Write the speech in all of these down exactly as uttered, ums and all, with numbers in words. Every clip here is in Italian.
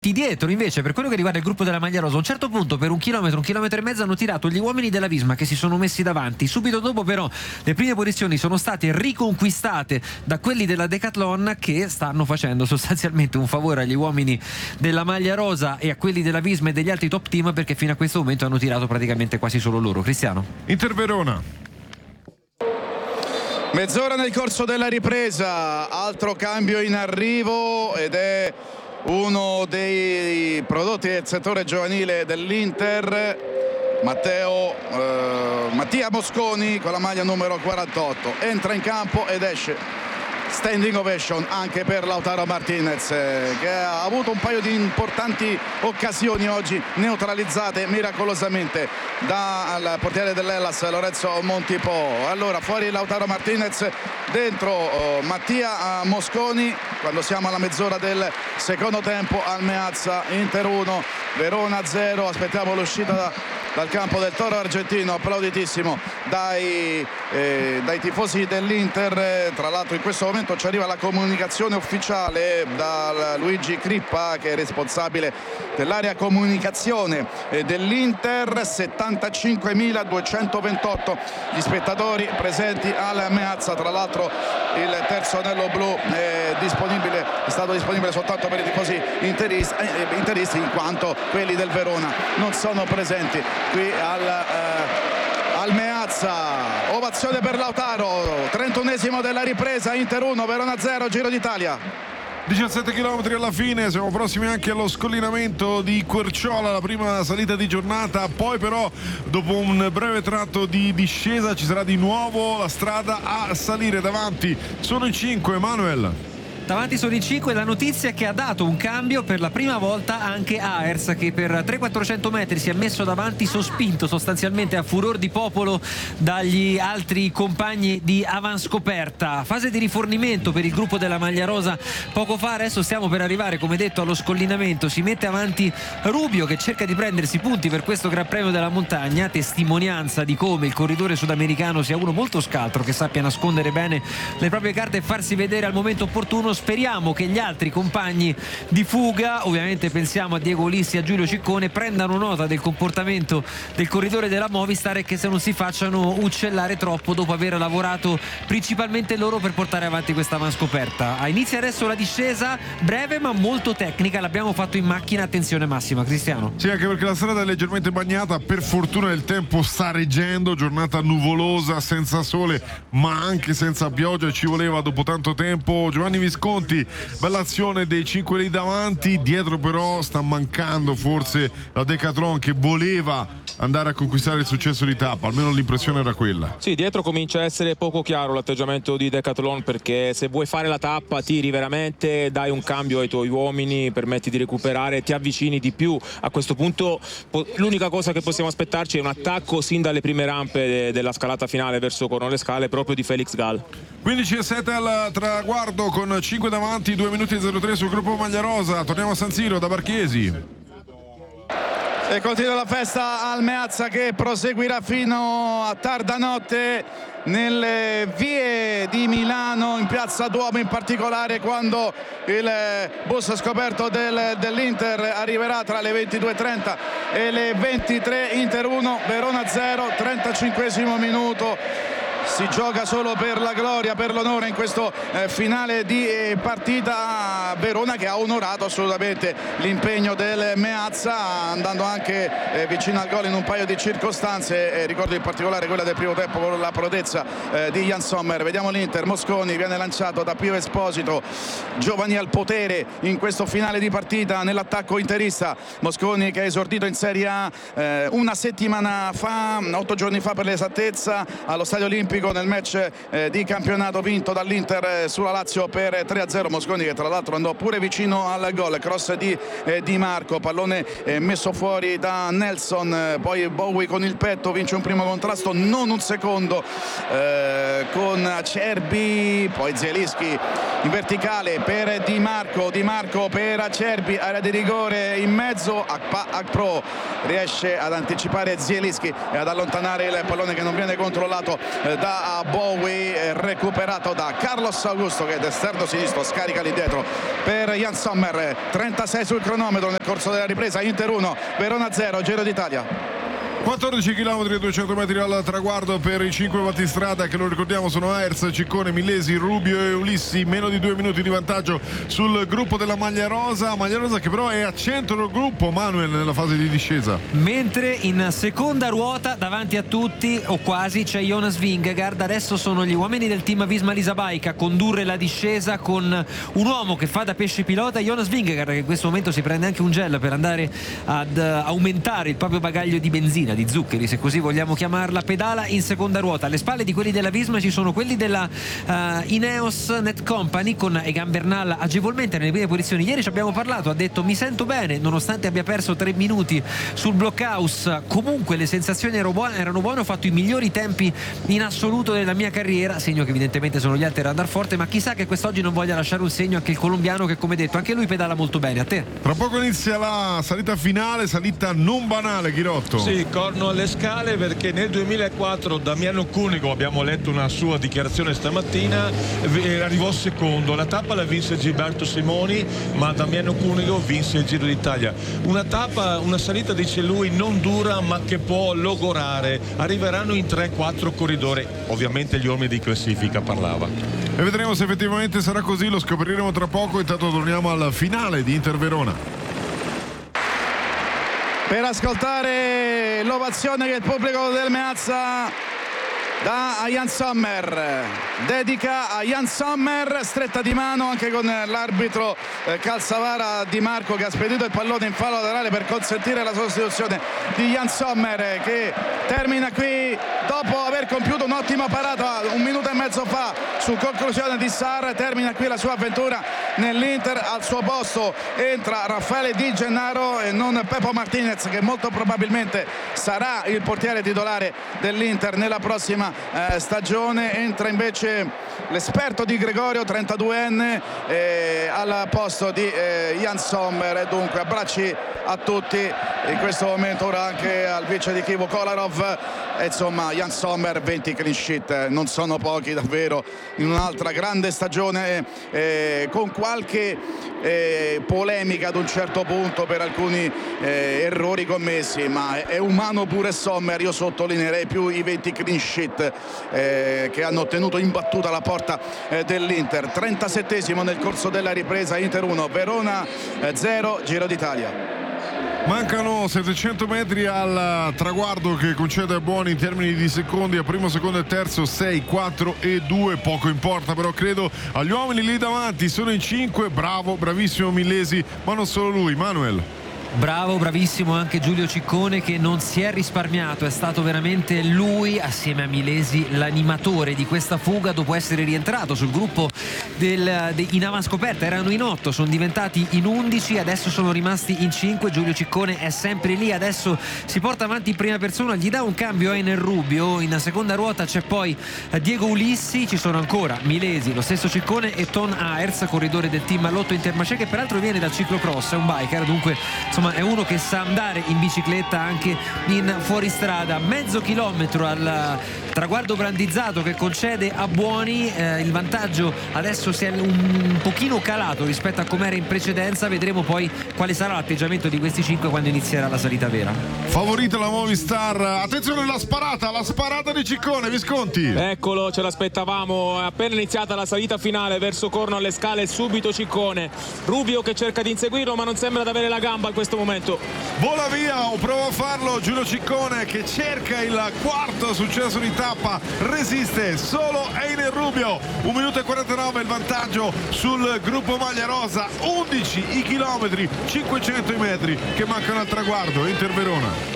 Dietro invece, per quello che riguarda il gruppo della maglia rosa, a un certo punto per un chilometro, un chilometro e mezzo hanno tirato gli uomini della Visma, che si sono messi davanti. Subito dopo però le prime posizioni sono state riconquistate da quelli della Decathlon, che stanno facendo sostanzialmente un favore agli uomini della maglia rosa e a quelli della Visma e degli altri top team, perché fino a questo momento hanno tirato praticamente quasi solo loro. Cristiano. Inter Verona. Mezz'ora nel corso della ripresa, altro cambio in arrivo ed è uno dei prodotti del settore giovanile dell'Inter. Matteo eh, Mattia Mosconi con la maglia numero quarantotto entra in campo ed esce. Standing ovation anche per Lautaro Martinez, eh, che ha avuto un paio di importanti occasioni oggi neutralizzate miracolosamente dal portiere dell'Hellas Lorenzo Montipò. Allora fuori Lautaro Martinez, dentro oh, Mattia Mosconi. Quando siamo alla mezz'ora del secondo tempo al Meazza, Inter uno Verona zero. Aspettiamo l'uscita da, dal campo del Toro argentino, applauditissimo dai, eh, dai tifosi dell'Inter. Tra l'altro in questo momento ci arriva la comunicazione ufficiale da Luigi Crippa, che è responsabile dell'area comunicazione dell'Inter. settantacinquemiladuecentoventotto gli spettatori presenti al Meazza. Tra l'altro il terzo anello blu è disponibile, è stato disponibile soltanto per i tifosi interisti, eh, interisti in quanto quelli del Verona non sono presenti qui al eh, al Meazza. Ovazione per Lautaro, trentunesimo della ripresa, Inter uno Verona zero, Giro d'Italia. diciassette chilometri alla fine, siamo prossimi anche allo scollinamento di Querciola, la prima salita di giornata. Poi però dopo un breve tratto di discesa ci sarà di nuovo la strada a salire. Davanti sono in cinque, Manuel. Davanti sono i cinque. La notizia è che ha dato un cambio per la prima volta anche Aers, che per trecento quattrocento metri si è messo davanti, sospinto sostanzialmente a furor di popolo dagli altri compagni di avanscoperta. Fase di rifornimento per il gruppo della maglia rosa poco fa. Adesso stiamo per arrivare, come detto, allo scollinamento. Si mette avanti Rubio, che cerca di prendersi punti per questo Gran Premio della Montagna, testimonianza di come il corridore sudamericano sia uno molto scaltro, che sappia nascondere bene le proprie carte e farsi vedere al momento opportuno. Speriamo che gli altri compagni di fuga, ovviamente pensiamo a Diego Ulissi e a Giulio Ciccone, prendano nota del comportamento del corridore della Movistar e che se non si facciano uccellare troppo dopo aver lavorato principalmente loro per portare avanti questa avanscoperta. Inizia adesso la discesa, breve ma molto tecnica, l'abbiamo fatto in macchina, attenzione massima. Cristiano. Sì, anche perché la strada è leggermente bagnata, per fortuna il tempo sta reggendo, giornata nuvolosa, senza sole ma anche senza pioggia, ci voleva dopo tanto tempo. Giovanni Visconti, bella azione dei cinque lì davanti, dietro però sta mancando forse la Decathlon, che voleva andare a conquistare il successo di tappa, almeno l'impressione era quella. Sì, dietro comincia a essere poco chiaro l'atteggiamento di Decathlon, perché se vuoi fare la tappa tiri veramente, dai un cambio ai tuoi uomini, permetti di recuperare, ti avvicini di più. A questo punto l'unica cosa che possiamo aspettarci è un attacco sin dalle prime rampe della scalata finale verso Coronale Scale proprio di Felix Gall. quindici e sette al traguardo con cinque davanti, due minuti e zero tre sul gruppo maglia rosa. Torniamo a San Siro da Barchesi. E continua la festa al Meazza, che proseguirà fino a tarda notte nelle vie di Milano, in piazza Duomo in particolare, quando il bus scoperto del, dell'Inter arriverà tra le ventidue e trenta e le ventitré. Inter uno Verona zero, trentacinquesimo minuto. Si gioca solo per la gloria, per l'onore in questo eh, finale di eh, partita. Verona che ha onorato assolutamente l'impegno del Meazza, andando anche eh, vicino al gol in un paio di circostanze, eh, ricordo in particolare quella del primo tempo con la prodezza eh, di Jan Sommer. Vediamo l'Inter, Mosconi viene lanciato da Pio Esposito, giovani al potere in questo finale di partita nell'attacco interista. Mosconi che ha esordito in Serie A eh, una settimana fa, otto giorni fa per l'esattezza, allo Stadio Olimpico nel match eh, di campionato vinto dall'Inter eh, sulla Lazio per tre a zero. Mosconi che tra l'altro andò pure vicino al gol, cross di eh, Di Marco, pallone eh, messo fuori da Nelson, eh, poi Bowie con il petto vince un primo contrasto, non un secondo, eh, con Acerbi, poi Zielinski in verticale per Di Marco, Di Marco per Acerbi, area di rigore in mezzo, Akpa Akpro riesce ad anticipare Zielinski e ad allontanare il pallone che non viene controllato eh, da Bowie, recuperato da Carlos Augusto che è d'esterno sinistro, scarica lì dietro per Jan Sommer. Trentasei sul cronometro nel corso della ripresa. Inter uno, Verona zero, Giro d'Italia. quattordici chilometri e duecento metri al traguardo per i cinque battistrada che, lo ricordiamo, sono Aers, Ciccone, Millesi, Rubio e Ulissi. Meno di due minuti di vantaggio sul gruppo della maglia rosa, maglia rosa che però è a centro del gruppo, Manuel, nella fase di discesa. Mentre in seconda ruota davanti a tutti o quasi c'è Jonas Vingegaard. Adesso sono gli uomini del team Visma-Lease Bike a condurre la discesa con un uomo che fa da pesce pilota, Jonas Vingegaard, che in questo momento si prende anche un gel per andare ad aumentare il proprio bagaglio di benzina, di zuccheri se così vogliamo chiamarla. Pedala in seconda ruota. Alle spalle di quelli della Visma ci sono quelli della uh, Ineos Net Company con Egan Bernal agevolmente nelle prime posizioni. Ieri ci abbiamo parlato, ha detto mi sento bene nonostante abbia perso tre minuti sul blockhouse, comunque le sensazioni erano buone, erano buone, ho fatto i migliori tempi in assoluto della mia carriera, segno che evidentemente sono gli altri ad andare forte, ma chissà che quest'oggi non voglia lasciare un segno anche il colombiano che, come detto, anche lui pedala molto bene. A te? Tra poco inizia la salita finale, salita non banale, Ghirotto. Sì, corno alle scale perché nel duemilaquattro Damiano Cunego, abbiamo letto una sua dichiarazione stamattina, arrivò secondo. La tappa la vinse Gilberto Simoni, ma Damiano Cunego vinse il Giro d'Italia. Una tappa, una salita, dice lui, non dura ma che può logorare. Arriveranno in tre quattro corridori, ovviamente gli uomini di classifica parlava. E vedremo se effettivamente sarà così, lo scopriremo tra poco. Intanto torniamo alla finale di Inter Verona per ascoltare l'ovazione che il pubblico del Meazza dà a Jan Sommer, dedica a Jan Sommer, stretta di mano anche con l'arbitro eh, Calzavara Di Marco, che ha spedito il pallone in fallo laterale per consentire la sostituzione di Jan Sommer, che termina qui dopo aver compiuto un'ottima parata un minuto e mezzo fa su conclusione di Sarr. Termina qui la sua avventura nell'Inter. Al suo posto entra Raffaele Di Gennaro e non Pepo Martinez, che molto probabilmente sarà il portiere titolare dell'Inter nella prossima eh, stagione. Entra invece l'esperto Di Gregorio, trentaduenne, eh, al posto di eh, Jan Sommer. Dunque abbracci a tutti in questo momento, ora anche al vice di Kivo Kolarov. E insomma, Jan Sommer, venti clean sheet, non sono pochi davvero, in un'altra grande stagione, eh, con qualche eh, polemica ad un certo punto per alcuni eh, errori commessi, ma è, è umano pure Sommer. Io sottolineerei più i venti clean sheet eh, che hanno tenuto imbattuta la porta eh, dell'Inter. trentasettesimo nel corso della ripresa, Inter uno, Verona zero, Giro d'Italia. Mancano settecento metri al traguardo che concede a Buoni in termini di secondi, a primo, secondo e terzo sei, quattro e due, poco importa però credo agli uomini lì davanti, sono in cinque. Bravo, bravissimo Millesi, ma non solo lui, Manuel. Bravo, bravissimo anche Giulio Ciccone, che non si è risparmiato, è stato veramente lui assieme a Millesi l'animatore di questa fuga dopo essere rientrato sul gruppo del, de, in avanscoperta. Erano in otto, sono diventati in undici, adesso sono rimasti in cinque. Giulio Ciccone è sempre lì, adesso si porta avanti in prima persona, gli dà un cambio a Ener Rubio. In seconda ruota c'è poi Diego Ulissi, ci sono ancora Millesi, lo stesso Ciccone e Ton Aers, corridore del team Lotto Intermarché, che peraltro viene dal ciclocross, è un biker, dunque insomma è uno che sa andare in bicicletta anche in fuoristrada. Mezzo chilometro al traguardo brandizzato che concede a Buoni, eh, il vantaggio adesso si è un pochino calato rispetto a com'era in precedenza. Vedremo poi quale sarà l'atteggiamento di questi cinque quando inizierà la salita vera. Favorita la Movistar, attenzione la sparata, la sparata di Ciccone, Visconti. Eccolo, ce l'aspettavamo, è appena iniziata la salita finale verso Corno alle Scale, subito Ciccone, Rubio che cerca di inseguirlo ma non sembra di avere la gamba in questo momento. Vola via o prova a farlo Giulio Ciccone, che cerca il quarto successo di tappa, resiste solo Ener Rubio. Un minuto e quarantanove il vantaggio sul gruppo maglia rosa, undici i chilometri, cinquecento i metri che mancano al traguardo. Inter Verona.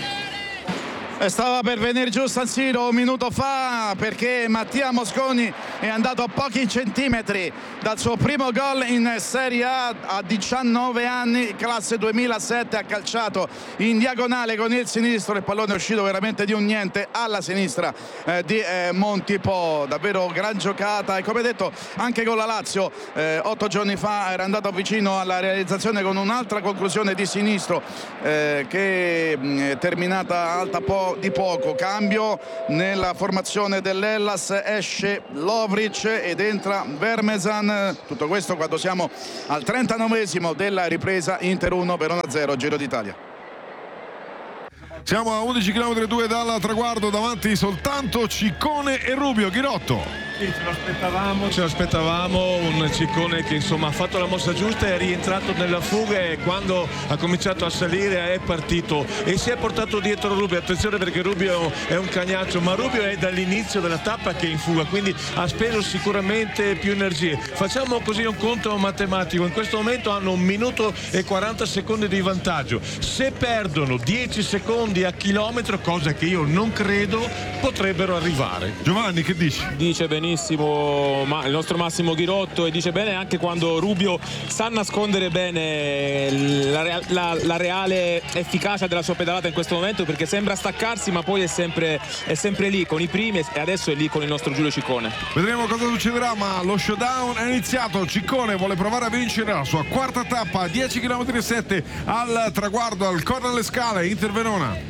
Stava per venire giù San Siro un minuto fa, perché Mattia Mosconi è andato a pochi centimetri dal suo primo gol in Serie A a diciannove anni, classe duemilasette. Ha calciato in diagonale con il sinistro, il pallone è uscito veramente di un niente alla sinistra eh, di eh, Montipò. Davvero gran giocata, e come detto anche con la Lazio eh, otto giorni fa era andato vicino alla realizzazione con un'altra conclusione di sinistro eh, che è terminata alta poco po' di poco. Cambio nella formazione dell'Hellas, esce Lovric ed entra Vermesan. Tutto questo quando siamo al trentanovesimo della ripresa. Inter uno, Verona zero, Giro d'Italia. Siamo a undici chilometri e due dal traguardo, davanti soltanto Ciccone e Rubio. Ghirotto. Sì, ce l'aspettavamo, ce l'aspettavamo, un Ciccone che insomma ha fatto la mossa giusta, è rientrato nella fuga e quando ha cominciato a salire è partito e si è portato dietro Rubio. Attenzione perché Rubio è un cagnaccio, ma Rubio è dall'inizio della tappa che è in fuga, quindi ha speso sicuramente più energie. Facciamo così un conto matematico: in questo momento hanno un minuto e quaranta secondi di vantaggio. Se perdono dieci secondi a chilometro, cosa che io non credo, potrebbero arrivare. Giovanni, che dici? Dice benissimo ma il nostro Massimo Ghirotto, e dice bene anche quando Rubio sa nascondere bene la, la, la reale efficacia della sua pedalata in questo momento, perché sembra staccarsi ma poi è sempre, è sempre lì con i primi e adesso è lì con il nostro Giulio Ciccone. Vedremo cosa succederà, ma lo showdown è iniziato. Ciccone vuole provare a vincere la sua quarta tappa a dieci chilometri e sette al traguardo, al Corno alle Scale, Inter Verona.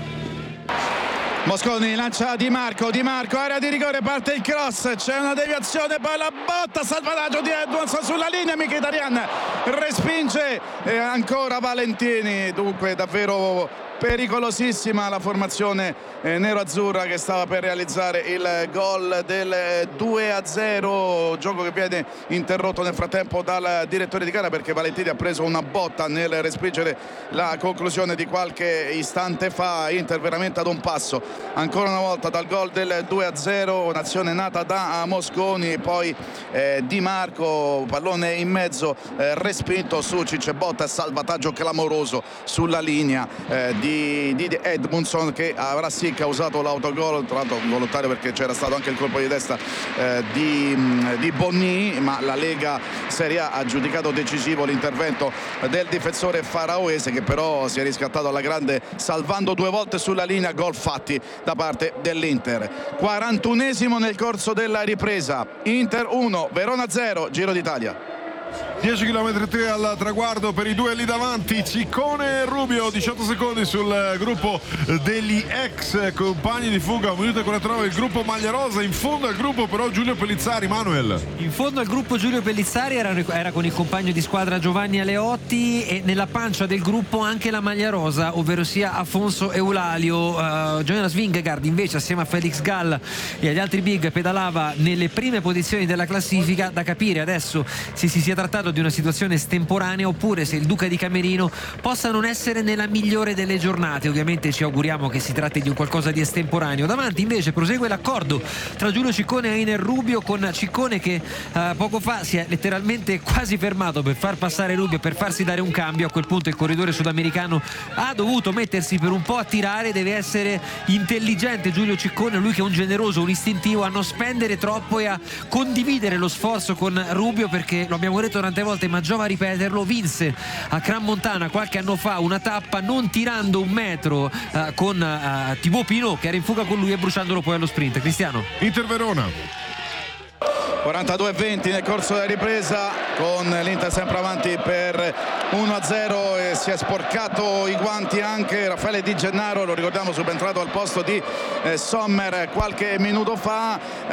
Mosconi lancia Di Marco, Di Marco, area di rigore, parte il cross, c'è una deviazione, poi la botta, salvataggio di Edmonds sulla linea, Mkhitaryan respinge e ancora Valentini. Dunque davvero pericolosissima la formazione eh, nero-azzurra che stava per realizzare il gol del due a zero, gioco che viene interrotto nel frattempo dal direttore di gara perché Valentini ha preso una botta nel respingere la conclusione di qualche istante fa. Inter veramente ad un passo ancora una volta dal gol del due a zero, un'azione nata da Mosconi, poi eh, Di Marco, pallone in mezzo, eh, respinto su Cicebotta, salvataggio clamoroso sulla linea eh, di Di, di Edmundson che avrà sì causato l'autogol, tra l'altro volontario perché c'era stato anche il colpo di testa eh, di, di Bonni, ma la Lega Serie A ha giudicato decisivo l'intervento del difensore faraoese che però si è riscattato alla grande salvando due volte sulla linea. Gol fatti da parte dell'Inter. quarantunesimo nel corso della ripresa, Inter uno, Verona zero, Giro d'Italia. dieci chilometri e tre al traguardo per i due lì davanti, Ciccone e Rubio. Diciotto secondi sul gruppo degli ex compagni di fuga, un minuto e quarantanove il gruppo maglia rosa. In fondo al gruppo però Giulio Pellizzari. Manuel, in fondo al gruppo Giulio Pellizzari era, era con il compagno di squadra Giovanni Aleotti, e nella pancia del gruppo anche la maglia rosa, ovvero sia Afonso Eulalio. uh, Jonas Vingegaard invece assieme a Felix Gall e agli altri big pedalava nelle prime posizioni della classifica. Da capire adesso se si sia trattato di una situazione estemporanea oppure se il Duca di Camerino possa non essere nella migliore delle giornate. Ovviamente ci auguriamo che si tratti di un qualcosa di estemporaneo. Davanti invece prosegue l'accordo tra Giulio Ciccone e Einer Rubio, con Ciccone che eh, poco fa si è letteralmente quasi fermato per far passare Rubio, per farsi dare un cambio. A quel punto il corridore sudamericano ha dovuto mettersi per un po' a tirare. Deve essere intelligente Giulio Ciccone, lui che è un generoso, un istintivo, a non spendere troppo e a condividere lo sforzo con Rubio, perché lo abbiamo detto tante volte ma giova a ripeterlo, vinse a Crans-Montana qualche anno fa una tappa non tirando un metro uh, con uh, Thibaut Pinot che era in fuga con lui e bruciandolo poi allo sprint. Cristiano. Inter Verona. quarantadue e venti nel corso della ripresa, con l'Inter sempre avanti per uno a zero e si è sporcato i guanti anche Raffaele Di Gennaro, lo ricordiamo, subentrato al posto di eh, Sommer qualche minuto fa.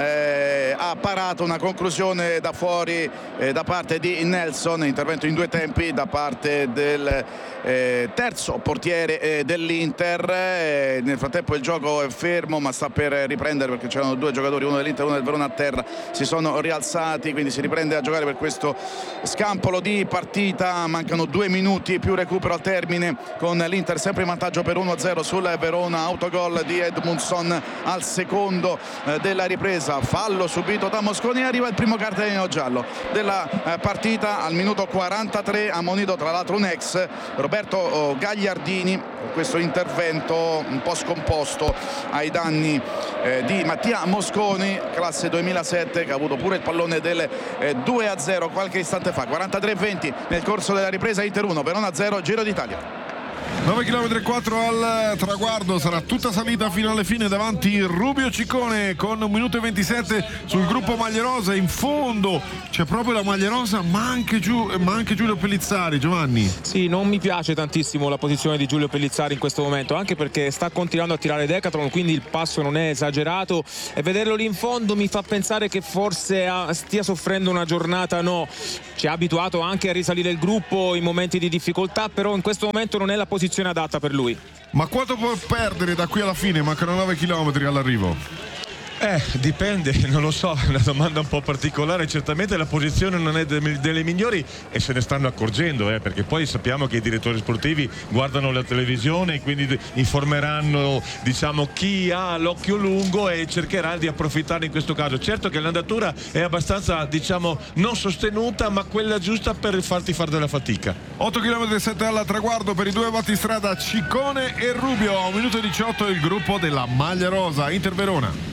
eh, ha parato una conclusione da fuori eh, da parte di Nelson, intervento in due tempi da parte del eh, terzo portiere eh, dell'Inter. eh, nel frattempo il gioco è fermo ma sta per riprendere perché c'erano due giocatori, uno dell'Inter e uno del Verona a terra, si sono rialzati, quindi si riprende a giocare per questo scampolo di partita. Mancano due minuti più recupero al termine, con l'Inter sempre in vantaggio per uno a zero sul Verona. Autogol di Edmundson al secondo eh, della ripresa, fallo subito da Mosconi, arriva il primo cartellino giallo della eh, partita al minuto quarantatré, ammonito tra l'altro un ex, Roberto Gagliardini, questo intervento un po' scomposto ai danni eh, di Mattia Mosconi, classe duemilasette, che ha avuto pure il pallone del eh, due a zero qualche istante fa. quarantatré e venti nel corso della ripresa, Inter uno, Verona zero, Giro d'Italia. nove chilometri e quattro al traguardo, sarà tutta salita fino alle fine davanti Rubio Ciccone con un minuto e ventisette sul gruppo maglia rosa. In fondo c'è proprio la maglia rosa, ma anche, Giu- ma anche Giulio Pellizzari. Giovanni? Sì, non mi piace tantissimo la posizione di Giulio Pellizzari in questo momento, anche perché sta continuando a tirare Decathlon, quindi il passo non è esagerato, e vederlo lì in fondo mi fa pensare che forse stia soffrendo una giornata. No, ci ha abituato anche a risalire il gruppo in momenti di difficoltà, però in questo momento non è la posizione adatta per lui. Ma quanto può perdere da qui alla fine? Mancano nove chilometri all'arrivo. Eh, dipende, non lo so, è una domanda un po' particolare. Certamente la posizione non è de- delle migliori e se ne stanno accorgendo, eh, perché poi sappiamo che i direttori sportivi guardano la televisione e quindi informeranno, diciamo, chi ha l'occhio lungo e cercherà di approfittare in questo caso. Certo che l'andatura è abbastanza, diciamo, non sostenuta, ma quella giusta per farti fare della fatica. otto chilometri e sette al traguardo per i due battistrada Ciccone e Rubio. A un minuto e diciotto il gruppo della maglia rosa, Inter Verona.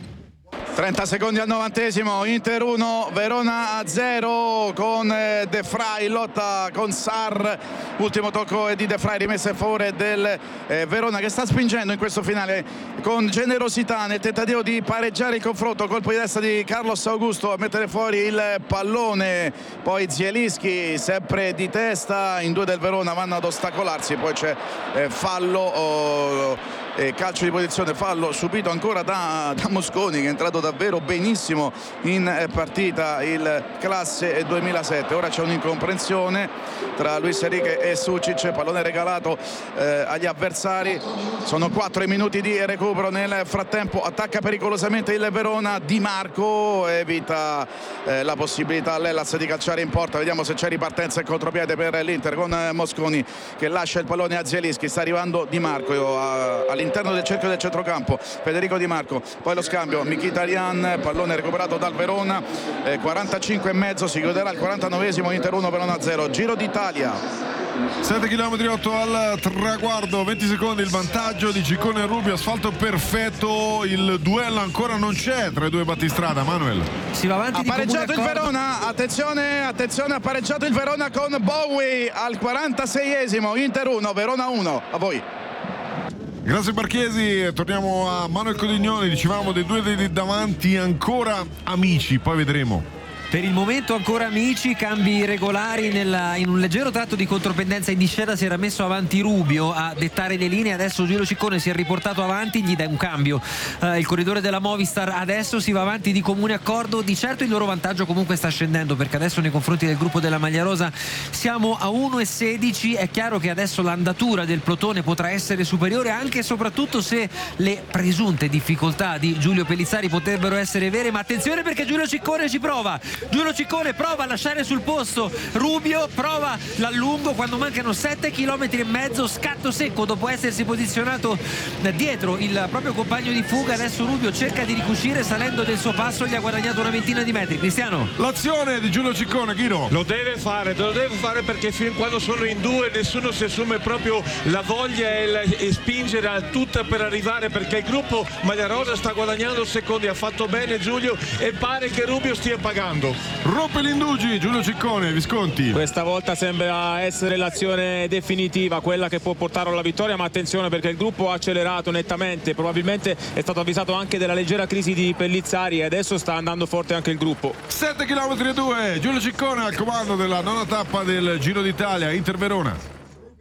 trenta secondi al novantesimo, Inter uno, Verona zero con De Vrij, lotta con Sarr, ultimo tocco è di De Vrij, rimessa in favore del eh, Verona, che sta spingendo in questo finale con generosità nel tentativo di pareggiare il confronto. Colpo di testa di Carlos Augusto a mettere fuori il pallone, poi Zielinski sempre di testa, in due del Verona vanno ad ostacolarsi, poi c'è eh, fallo oh, eh, calcio di posizione, fallo subito ancora da, da Mosconi, che è entrato davvero benissimo in partita, il classe duemilasette. Ora c'è un'incomprensione tra Luis Enrique e Sucic, pallone regalato eh, agli avversari, sono quattro minuti di recupero. Nel frattempo attacca pericolosamente il Verona, Di Marco evita eh, la possibilità all'Hellas di calciare in porta. Vediamo se c'è ripartenza e contropiede per l'Inter con eh, Mosconi che lascia il pallone a Zielinski, sta arrivando Di Marco a, all'interno del cerchio del centrocampo, Federico Di Marco, poi lo scambio Mkhitaryan, pallone recuperato dal Verona, eh, quarantacinque e mezzo, si chiuderà il quarantanovesimo, Inter uno Verona zero. Giro d'Italia, sette chilometri e otto al traguardo, venti secondi il vantaggio di Ciccone e Rubio, asfalto perfetto, il duello ancora non c'è tra i due battistrada. Manuel, si va avanti, ha pareggiato il Verona, attenzione, attenzione, ha pareggiato il Verona con Bowie al quarantaseiesimo, Inter uno Verona uno. A voi. Grazie Marchesi, torniamo a Manuel Codignoni, dicevamo dei due di davanti ancora amici, poi vedremo. Per il momento ancora amici, cambi regolari nella, in un leggero tratto di contropendenza in discesa si era messo avanti Rubio a dettare le linee, adesso Giulio Ciccone si è riportato avanti, gli dà un cambio uh, il corridore della Movistar, adesso si va avanti di comune accordo. Di certo il loro vantaggio comunque sta scendendo, perché adesso nei confronti del gruppo della maglia rosa siamo a uno e sedici. È chiaro che adesso l'andatura del plotone potrà essere superiore, anche e soprattutto se le presunte difficoltà di Giulio Pellizzari potrebbero essere vere, ma attenzione perché Giulio Ciccone ci prova. Giulio Ciccone prova a lasciare sul posto Rubio, prova l'allungo quando mancano sette chilometri e mezzo, scatto secco dopo essersi posizionato dietro il proprio compagno di fuga. Adesso Rubio cerca di ricucire salendo del suo passo, gli ha guadagnato una ventina di metri. Cristiano, l'azione di Giulio Ciccone, Ghiro, lo deve fare, lo deve fare perché fin quando sono in due nessuno si assume proprio la voglia e, la, e spingere a tutta per arrivare, perché il gruppo maglia rosa sta guadagnando secondi. Ha fatto bene Giulio e pare che Rubio stia pagando. Rompe l'indugi Giulio Ciccone, Visconti. Questa volta sembra essere l'azione definitiva, quella che può portarlo alla vittoria, ma attenzione perché il gruppo ha accelerato nettamente, probabilmente è stato avvisato anche della leggera crisi di Pellizzari e adesso sta andando forte anche il gruppo. sette chilometri e due, Giulio Ciccone al comando della nona tappa del Giro d'Italia, Inter Verona.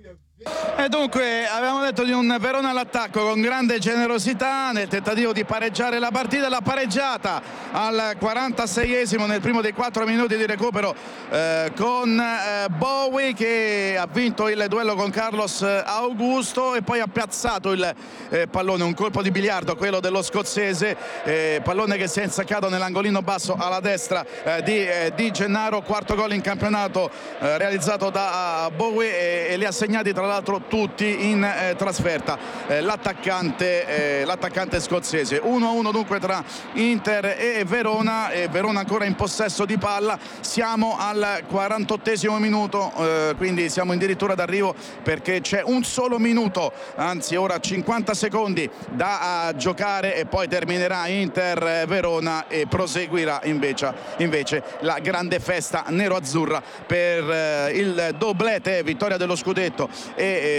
E dunque avevamo detto di un Verona all'attacco con grande generosità nel tentativo di pareggiare la partita, l'ha pareggiata al quarantaseiesimo nel primo dei quattro minuti di recupero eh, con eh, Bowie, che ha vinto il duello con Carlos Augusto e poi ha piazzato il eh, pallone, un colpo di biliardo quello dello scozzese, eh, pallone che si è insaccato nell'angolino basso alla destra eh, di, eh, di Gennaro. Quarto gol in campionato eh, realizzato da uh, Bowie e, e li ha segnati tra l'altro tutti in eh, trasferta eh, l'attaccante, eh, l'attaccante scozzese. uno a uno dunque tra Inter e Verona, e Verona ancora in possesso di palla. Siamo al quarantottesimo minuto, eh, quindi siamo addirittura d'arrivo perché c'è un solo minuto, anzi ora cinquanta secondi da giocare e poi terminerà Inter Verona e proseguirà invece, invece la grande festa nero-azzurra per eh, il doblete, vittoria dello scudetto e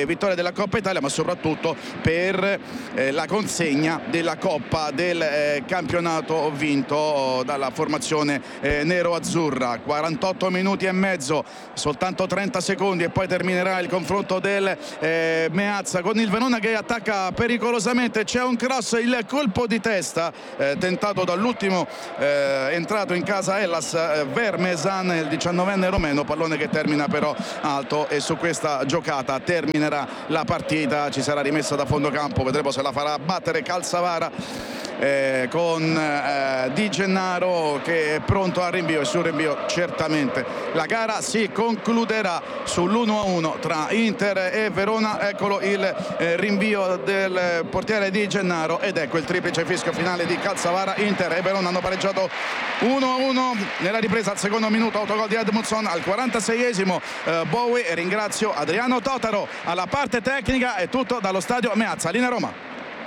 vittoria della Coppa Italia, ma soprattutto per eh, la consegna della Coppa del eh, campionato vinto dalla formazione eh, nero-azzurra. quarantotto minuti e mezzo, soltanto trenta secondi e poi terminerà il confronto del eh, Meazza con il Verona che attacca pericolosamente. C'è un cross, il colpo di testa eh, tentato dall'ultimo eh, entrato in casa Hellas, eh, Vermesan, il diciannovenne romeno, pallone che termina però alto, e su questa giocata terminerà la partita. Ci sarà rimessa da fondo campo, vedremo se la farà battere Calzavara Eh, con eh, Di Gennaro che è pronto al rinvio, e sul rinvio certamente la gara si concluderà sull'uno a uno tra Inter e Verona. Eccolo il eh, rinvio del portiere Di Gennaro ed ecco il triplice fischio finale di Calzavara. Inter e Verona hanno pareggiato uno a uno nella ripresa al secondo minuto, autogol di Edmondson al quarantaseiesimo. eh, Bowie, e ringrazio Adriano Totaro alla parte tecnica. È tutto dallo stadio Meazza, linea Roma.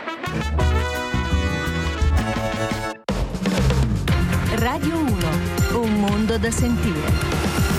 Radio uno, un mondo da sentire.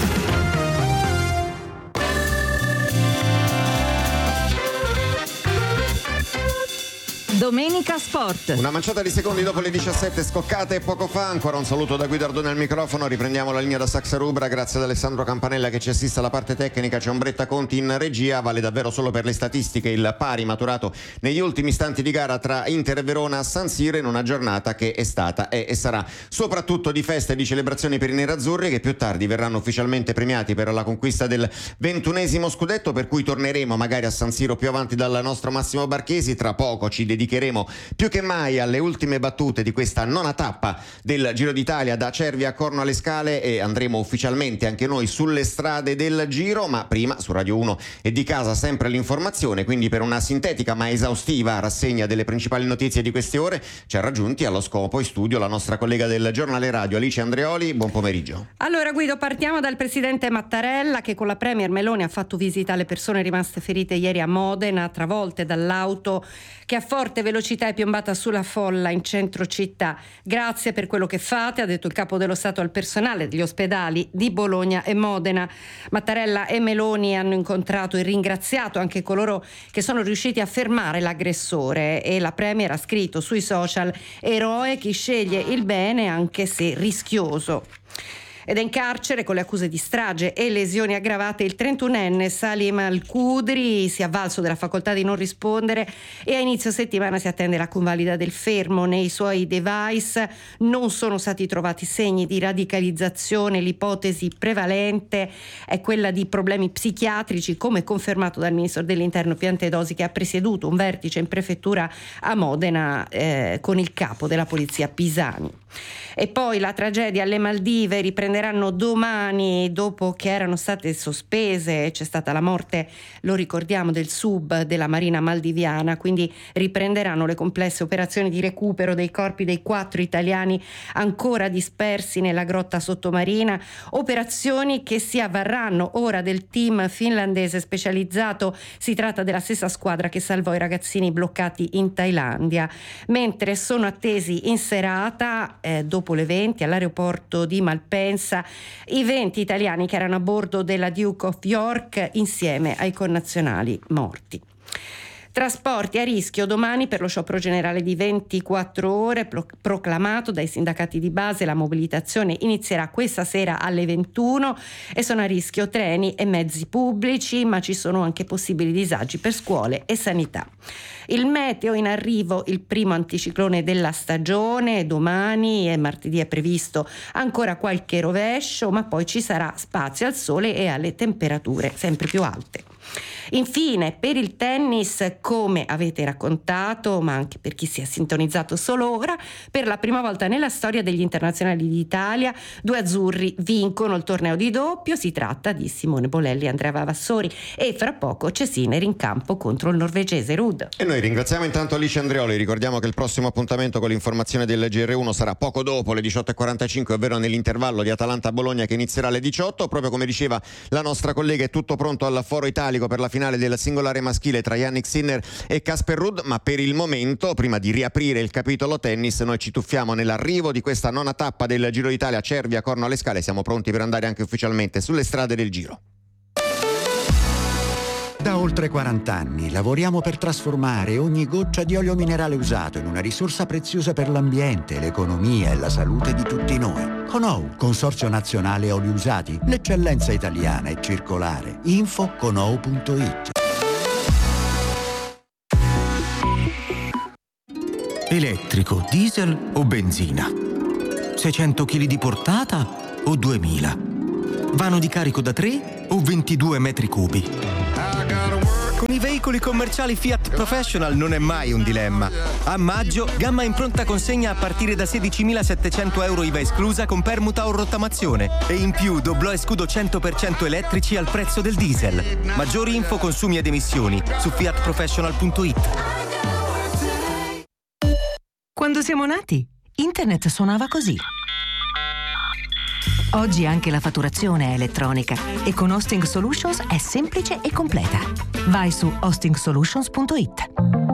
Domenica Sport. Una manciata di secondi dopo le diciassette scoccate poco fa. Ancora un saluto da Guidardone al microfono. Riprendiamo la linea da Saxa Rubra. Grazie ad Alessandro Campanella che ci assiste alla parte tecnica. C'è Ombretta Conti in regia. Vale davvero solo per le statistiche il pari maturato negli ultimi istanti di gara tra Inter e Verona a San Siro, in una giornata che è stata è e sarà soprattutto di feste e di celebrazioni per i nerazzurri, che più tardi verranno ufficialmente premiati per la conquista del ventunesimo scudetto, per cui torneremo magari a San Siro più avanti dal nostro Massimo Barchesi. Tra poco ci dedicheremo più che mai alle ultime battute di questa nona tappa del Giro d'Italia da Cervia a Corno alle Scale, e andremo ufficialmente anche noi sulle strade del Giro. Ma prima su Radio uno e di casa sempre l'informazione, quindi per una sintetica ma esaustiva rassegna delle principali notizie di queste ore ci ha raggiunti allo scopo in studio la nostra collega del giornale radio Alice Andreoli. Buon pomeriggio. Allora Guido, partiamo dal presidente Mattarella, che con la premier Meloni ha fatto visita alle persone rimaste ferite ieri a Modena, travolte dall'auto che a forte velocità è piombata sulla folla in centro città. Grazie per quello che fate, ha detto il capo dello Stato al personale degli ospedali di Bologna e Modena. Mattarella e Meloni hanno incontrato e ringraziato anche coloro che sono riusciti a fermare l'aggressore, e la premier ha scritto sui social: eroe chi sceglie il bene anche se rischioso. Ed è in carcere con le accuse di strage e lesioni aggravate il trentunenne Salim Al-Qudri. Si è avvalso della facoltà di non rispondere e a inizio settimana si attende la convalida del fermo. Nei suoi device non sono stati trovati segni di radicalizzazione. L'ipotesi prevalente è quella di problemi psichiatrici, come confermato dal ministro dell'Interno Piantedosi, che ha presieduto un vertice in prefettura a Modena eh, con il capo della polizia Pisani. E poi la tragedia alle Maldive: riprenderanno domani dopo che erano state sospese. C'è stata la morte, lo ricordiamo, del sub della Marina maldiviana, quindi riprenderanno le complesse operazioni di recupero dei corpi dei quattro italiani ancora dispersi nella grotta sottomarina, operazioni che si avvarranno ora del team finlandese specializzato. Si tratta della stessa squadra che salvò i ragazzini bloccati in Thailandia, mentre sono attesi in serata eh, dopo le venti all'aeroporto di Malpensa i venti italiani che erano a bordo della Duke of York insieme ai connazionali morti. Trasporti a rischio domani per lo sciopero generale di ventiquattro ore pro- proclamato dai sindacati di base. La mobilitazione inizierà questa sera alle ventuno e sono a rischio treni e mezzi pubblici, ma ci sono anche possibili disagi per scuole e sanità. Il meteo: in arrivo il primo anticiclone della stagione. Domani e martedì è previsto ancora qualche rovescio, ma poi ci sarà spazio al sole e alle temperature sempre più alte. Infine, per il tennis, come avete raccontato, ma anche per chi si è sintonizzato solo ora, per la prima volta nella storia degli internazionali d'Italia due azzurri vincono il torneo di doppio. Si tratta di Simone Bolelli e Andrea Vavassori, e fra poco c'è Sinner in campo contro il norvegese Ruud. E noi ringraziamo intanto Alice Andreoli. Ricordiamo che il prossimo appuntamento con l'informazione del G R uno sarà poco dopo le diciotto e quarantacinque, ovvero nell'intervallo di Atalanta-Bologna, che inizierà alle diciotto. Proprio come diceva la nostra collega, è tutto pronto al Foro Italico per la finale del singolare maschile tra Yannick Sinner e Casper Ruud, ma per il momento, prima di riaprire il capitolo tennis, noi ci tuffiamo nell'arrivo di questa nona tappa del Giro d'Italia Cervia Corno alle Scale. Siamo pronti per andare anche ufficialmente sulle strade del Giro. Da oltre quaranta anni lavoriamo per trasformare ogni goccia di olio minerale usato in una risorsa preziosa per l'ambiente, l'economia e la salute di tutti noi. Con O U, Consorzio Nazionale Oli Usati, l'eccellenza italiana è circolare. Info con o u punto it. Elettrico, diesel o benzina? seicento chili di portata o duemila? Vano di carico da tre o ventidue metri cubi? Con i veicoli commerciali Fiat Professional non è mai un dilemma. A maggio, gamma in pronta consegna a partire da sedicimilasettecento euro I V A esclusa con permuta o rottamazione. E in più doblò e scudo cento per cento elettrici al prezzo del diesel. Maggiori info, consumi ed emissioni su fiat professional punto it. Quando siamo nati, internet suonava così. Oggi anche la fatturazione è elettronica e con Hosting Solutions è semplice e completa. Vai su hosting solutions punto it.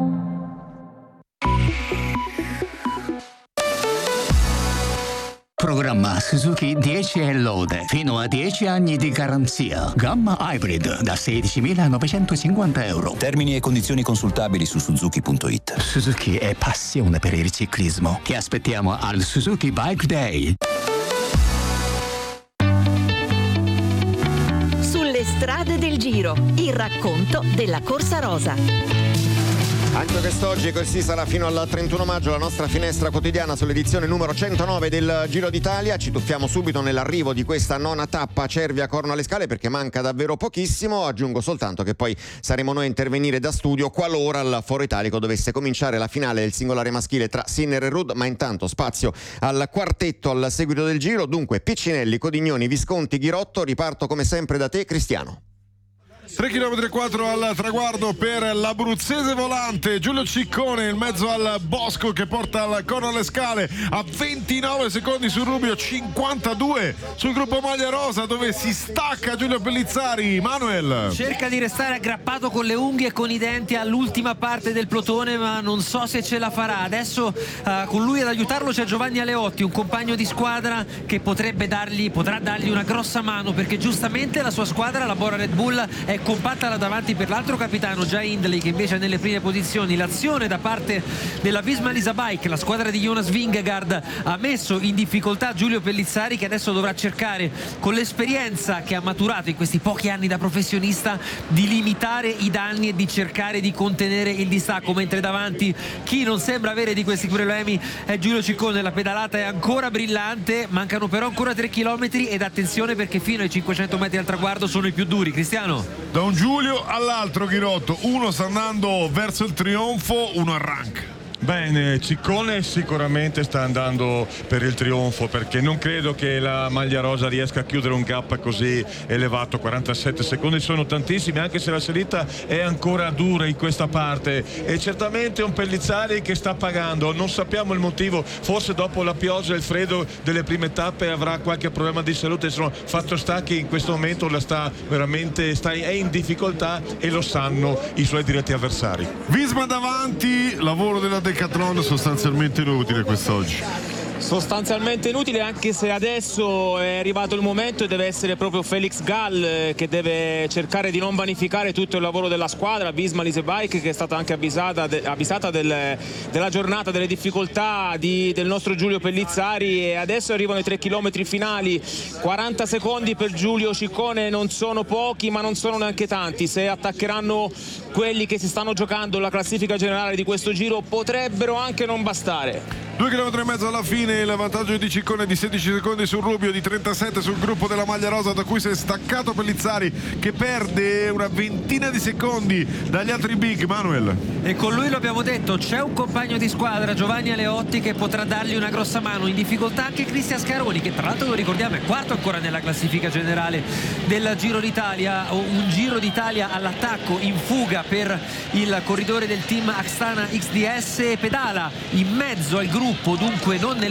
Programma Suzuki dieci e lode, fino a dieci anni di garanzia. Gamma Hybrid da sedicimilanovecentocinquanta euro. Termini e condizioni consultabili su suzuki punto it. Suzuki è passione per il ciclismo. Ti aspettiamo al Suzuki Bike Day. Sulle strade del Giro, il racconto della Corsa Rosa. Anche quest'oggi, così sarà fino al trentuno maggio, la nostra finestra quotidiana sull'edizione numero centonove del Giro d'Italia. Ci tuffiamo subito nell'arrivo di questa nona tappa Cervia-Corno alle Scale, perché manca davvero pochissimo. Aggiungo soltanto che poi saremo noi a intervenire da studio qualora al Foro Italico dovesse cominciare la finale del singolare maschile tra Sinner e Rudd, ma intanto spazio al quartetto al seguito del Giro. Dunque Piccinelli, Codignoni, Visconti, Ghirotto. Riparto come sempre da te, Cristiano. tre chilometri e quattro al traguardo per l'abruzzese volante Giulio Ciccone in mezzo al bosco che porta al Corno alle Scale a ventinove secondi sul Rubio, cinquantadue sul gruppo maglia rosa dove si stacca Giulio Pellizzari. Manuel cerca di restare aggrappato con le unghie e con i denti all'ultima parte del plotone, ma non so se ce la farà. Adesso uh, con lui ad aiutarlo c'è Giovanni Aleotti, un compagno di squadra che potrebbe dargli, potrà dargli una grossa mano, perché giustamente la sua squadra, la Bora Red Bull, è compatta là davanti per l'altro capitano già Hindley, che invece è nelle prime posizioni. L'azione da parte della Visma Lisa Bike, la squadra di Jonas Vingegaard, ha messo in difficoltà Giulio Pellizzari, che adesso dovrà cercare, con l'esperienza che ha maturato in questi pochi anni da professionista, di limitare i danni e di cercare di contenere il distacco, mentre davanti chi non sembra avere di questi problemi è Giulio Ciccone. La pedalata è ancora brillante, mancano però ancora tre chilometri ed attenzione perché fino ai cinquecento metri al traguardo sono i più duri. Cristiano, da un Giulio all'altro Ghirotto, uno sta andando verso il trionfo, uno arranca. Bene, Ciccone sicuramente sta andando per il trionfo, perché non credo che la maglia rosa riesca a chiudere un gap così elevato. Quarantasette secondi sono tantissimi, anche se la salita è ancora dura in questa parte, e certamente un Pellizzari che sta pagando, non sappiamo il motivo, forse dopo la pioggia e il freddo delle prime tappe avrà qualche problema di salute. Insomma, fatto sta che in questo momento la sta veramente sta, è in difficoltà e lo sanno i suoi diretti avversari. Visma davanti, lavoro della Decathlon sostanzialmente inutile quest'oggi. Sostanzialmente inutile, anche se adesso è arrivato il momento e deve essere proprio Felix Gall che deve cercare di non vanificare tutto il lavoro della squadra. Visma Lise Bike, che è stata anche avvisata, de, avvisata del, della giornata, delle difficoltà di, del nostro Giulio Pellizzari, e adesso arrivano i tre chilometri finali. Quaranta secondi per Giulio Ciccone non sono pochi, ma non sono neanche tanti. Se attaccheranno quelli che si stanno giocando la classifica generale di questo Giro, potrebbero anche non bastare. Due chilometri e mezzo alla fine, il vantaggio di Ciccone di sedici secondi sul Rubio, di trentasette sul gruppo della maglia rosa, da cui si è staccato Pellizzari, che perde una ventina di secondi dagli altri big. Manuel, e con lui lo abbiamo detto, c'è un compagno di squadra, Giovanni Aleotti, che potrà dargli una grossa mano. In difficoltà anche Cristian Scaroni, che tra l'altro lo ricordiamo è quarto ancora nella classifica generale del Giro d'Italia. Un Giro d'Italia all'attacco, in fuga per il corridore del team Astana X D S, pedala in mezzo al gruppo, dunque non nelle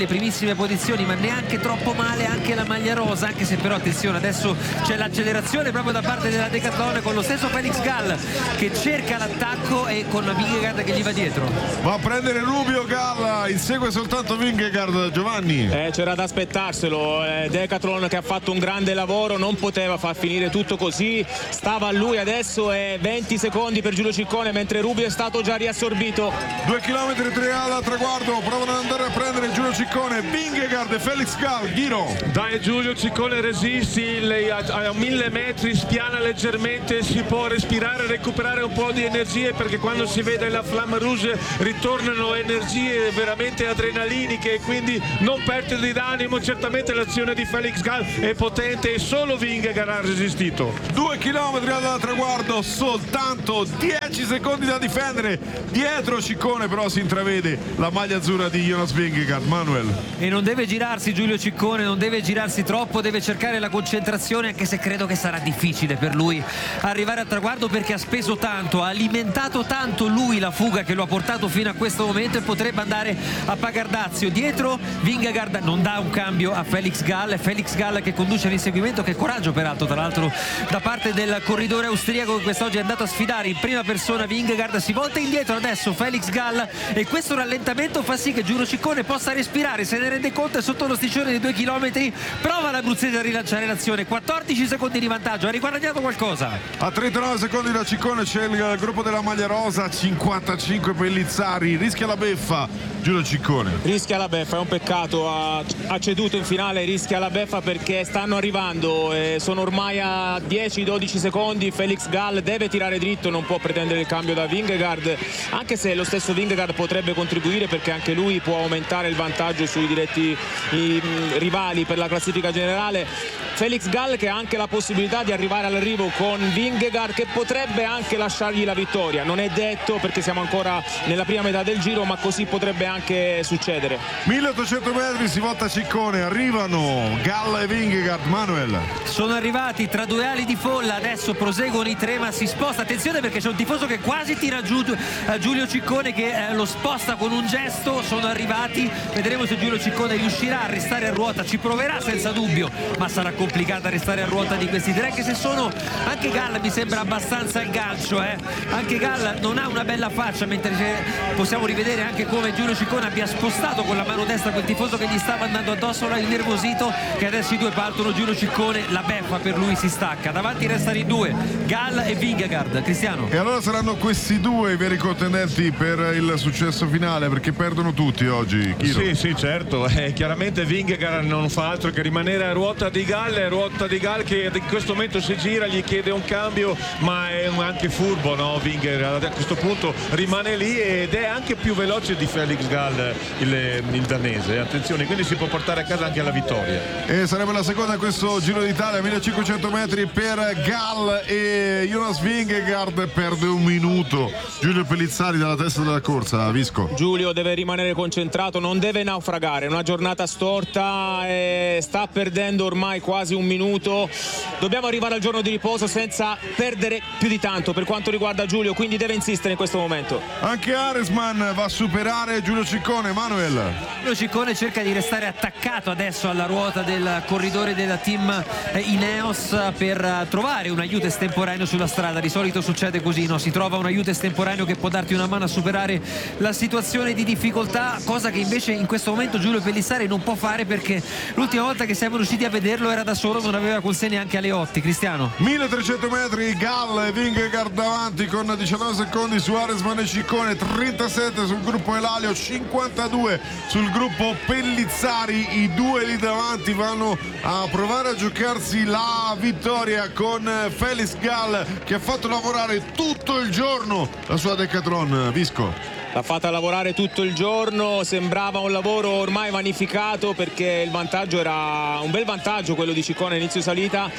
primissime posizioni, ma neanche troppo male anche la maglia rosa, anche se però attenzione, adesso c'è l'accelerazione proprio da parte della Decathlon con lo stesso Felix Gall che cerca l'attacco e con Vingegaard che gli va dietro. Va a prendere Rubio Gall, insegue soltanto Vingegaard. Giovanni, eh, c'era da aspettarselo, eh, Decathlon che ha fatto un grande lavoro, non poteva far finire tutto così, stava a lui adesso e venti secondi per Giulio Ciccone mentre Rubio è stato già riassorbito. due chilometri tre al traguardo, provano ad andare a prendere Giulio Ciccone, Vingegaard e Felix Gall. Ghiro, dai Giulio Ciccone, resisti, lei a, a mille metri spiana leggermente, si può respirare, recuperare un po' di energie, perché quando si vede la Flamme Rouge ritornano energie veramente adrenaliniche e quindi non perdere d'animo. Certamente l'azione di Felix Gall è potente e solo Vingegaard ha resistito. due chilometri al traguardo, soltanto dieci secondi da difendere. Dietro Ciccone però si intravede la maglia azzurra di Jonas Vingegaard. Manuel, e non deve girarsi Giulio Ciccone, non deve girarsi troppo, deve cercare la concentrazione, anche se credo che sarà difficile per lui arrivare al traguardo, perché ha speso tanto, ha alimentato tanto lui la fuga che lo ha portato fino a questo momento e potrebbe andare a pagar dazio. Dietro Vingegaard non dà un cambio a Felix Gall, Felix Gall che conduce l'inseguimento. Che coraggio peraltro tra l'altro da parte del corridore austriaco che quest'oggi è andato a sfidare in prima persona Vingegaard. Si volta indietro adesso Felix Gall e questo rallentamento fa sì che Giulio Ciccone possa respirare, se ne rende conto, è sotto lo striscione di due chilometri. Prova l'abruzzese a rilanciare l'azione, quattordici secondi di vantaggio, ha riguadagnato qualcosa. A trentanove secondi da Ciccone c'è il gruppo della maglia rosa, cinquantacinque Pellizzari, rischia la beffa Giulio Ciccone. Rischia la beffa, è un peccato, ha, ha ceduto in finale, rischia la beffa perché stanno arrivando, eh, sono ormai a dieci dodici secondi, Felix Gall deve tirare dritto, non può pretendere il cambio da Vingegaard, anche se lo stesso Vingegaard potrebbe contribuire perché anche lui può aumentare il vantaggio sui diretti i, mh, rivali per la classifica generale. Felix Gall che ha anche la possibilità di arrivare all'arrivo con Vingegaard che potrebbe anche lasciargli la vittoria, non è detto perché siamo ancora nella prima metà del giro, ma così potrebbe anche succedere. milleottocento metri, si volta Ciccone, arrivano Gall e Vingegaard. Manuel, sono arrivati tra due ali di folla, adesso proseguono i tre, ma si sposta, attenzione perché c'è un tifoso che quasi tira giù eh, Giulio Ciccone che eh, lo sposta con un gesto. Sono arrivati, vedremo se Giulio Ciccone riuscirà a restare a ruota, ci proverà senza dubbio, ma sarà complicata restare a ruota di questi tre, che se sono anche Gall mi sembra abbastanza al gancio, eh. anche Gall non ha una bella faccia, mentre possiamo rivedere anche come Giulio Ciccone abbia spostato con la mano destra quel tifoso che gli stava andando addosso, l'ha innervosito, che adesso i due partono. Giulio Ciccone, la beffa per lui si stacca, davanti restano in due Gall e Vingegaard. Cristiano, e allora saranno questi due i veri contendenti per il successo finale, perché perdono tutti oggi. Chiro. Sì, sì, certo, eh, chiaramente Vingegaard non fa altro che rimanere a ruota di Gall, è ruota di Gall che in questo momento si gira, gli chiede un cambio, ma è anche furbo, no? Vingegaard a questo punto rimane lì ed è anche più veloce di Felix Gall, il, il danese, attenzione, quindi si può portare a casa anche la vittoria. E sarebbe la seconda a questo Giro d'Italia, millecinquecento metri per Gall e Jonas Vingegaard perde un minuto. Giulio Pellizzari dalla testa della corsa. Visco, Giulio deve rimanere concentrato, non deve naufragare, una giornata storta e sta perdendo ormai quasi un minuto, dobbiamo arrivare al giorno di riposo senza perdere più di tanto per quanto riguarda Giulio, quindi deve insistere in questo momto. Anche Aresman va a superare Giulio Ciccone. Manuel, Giulio Ciccone cerca di restare attaccato adesso alla ruota del corridore del team Ineos per trovare un aiuto estemporaneo sulla strada. Di solito succede così, no? Si trova un aiuto estemporaneo che può darti una mano a superare la situazione di difficoltà, cosa che invece in questo momento Giulio Pellizzari non può fare, perché l'ultima volta che siamo riusciti a vederlo era da solo, non aveva con sé neanche Aleotti. Cristiano, milletrecento metri, Gall e Vingegaard davanti con diciannove secondi su Aresman e Ciccone, trentasette sul gruppo Elalio, cinquantadue sul gruppo Pellizzari. I due lì davanti vanno a provare a giocarsi la vittoria con Felix Gall che ha fatto lavorare tutto il giorno la sua Decathlon. Visco, l'ha fatta lavorare tutto il giorno, sembrava un lavoro ormai vanificato perché il vantaggio era un bel vantaggio quello di Ciccone inizio salita,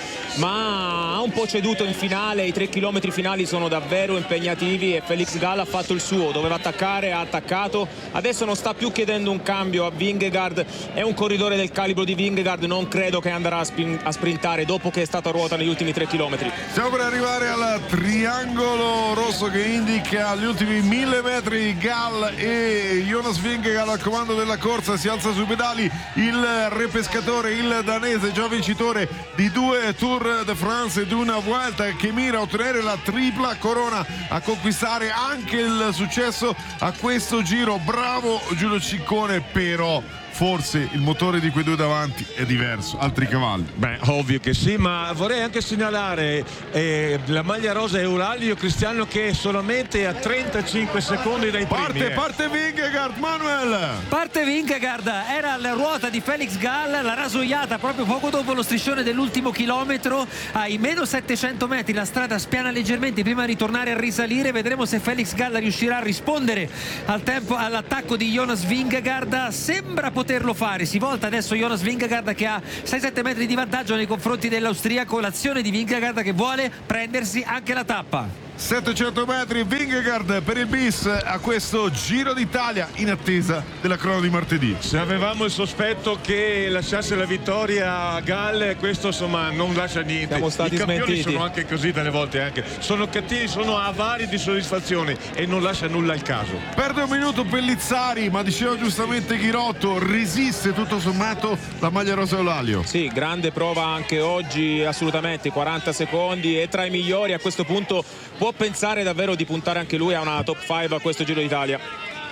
ma ha un po' ceduto in finale. I tre chilometri finali sono davvero impegnativi e Felix Gall ha fatto il suo, doveva attaccare, ha attaccato, adesso non sta più chiedendo un cambio a Vingegaard, è un corridore del calibro di Vingegaard, non credo che andrà a, spin- a sprintare dopo che è stato a ruota negli ultimi tre chilometri. Stiamo per arrivare al triangolo rosso che indica gli ultimi mille metri. Gall e Jonas Vingegaard al comando della corsa. Si alza sui pedali il repescatore, il danese, già vincitore di due Tour de France ed una Vuelta, che mira a ottenere la tripla corona, a conquistare anche il successo a questo giro. Bravo Giulio Ciccone, però forse il motore di quei due davanti è diverso, altri cavalli. Beh, ovvio che sì, ma vorrei anche segnalare eh, la maglia rosa Euralia Cristiano, che è solamente a trentacinque secondi dai primi. Parte, eh. parte Vingegaard, Manuel! Parte Vingegaard, era alla ruota di Felix Gall, l'ha rasoiata proprio poco dopo lo striscione dell'ultimo chilometro. Ai meno settecento metri la strada spiana leggermente prima di tornare a risalire. Vedremo se Felix Gall riuscirà a rispondere al tempo, all'attacco di Jonas Vingegaard. Sembra poterlo fare, si volta adesso Jonas Vingegaard, che ha sei sette metri di vantaggio nei confronti dell'austriaco. L'azione di Vingegaard che vuole prendersi anche la tappa. settecento metri, Vingegaard per il bis a questo Giro d'Italia, in attesa della crono di martedì. Se avevamo il sospetto che lasciasse la vittoria a Gall, questo insomma non lascia niente. Siamo stati I campioni smentiti. sono anche così delle volte, anche sono cattivi, sono avari di soddisfazione e non lascia nulla al caso. Perde un minuto Pellizzari, ma diceva giustamente Ghirotto, resiste tutto sommato la maglia rosa Eulalia. Sì, grande prova anche oggi, assolutamente, quaranta secondi, è tra i migliori. A questo punto può pensare davvero di puntare anche lui a una top cinque a questo Giro d'Italia.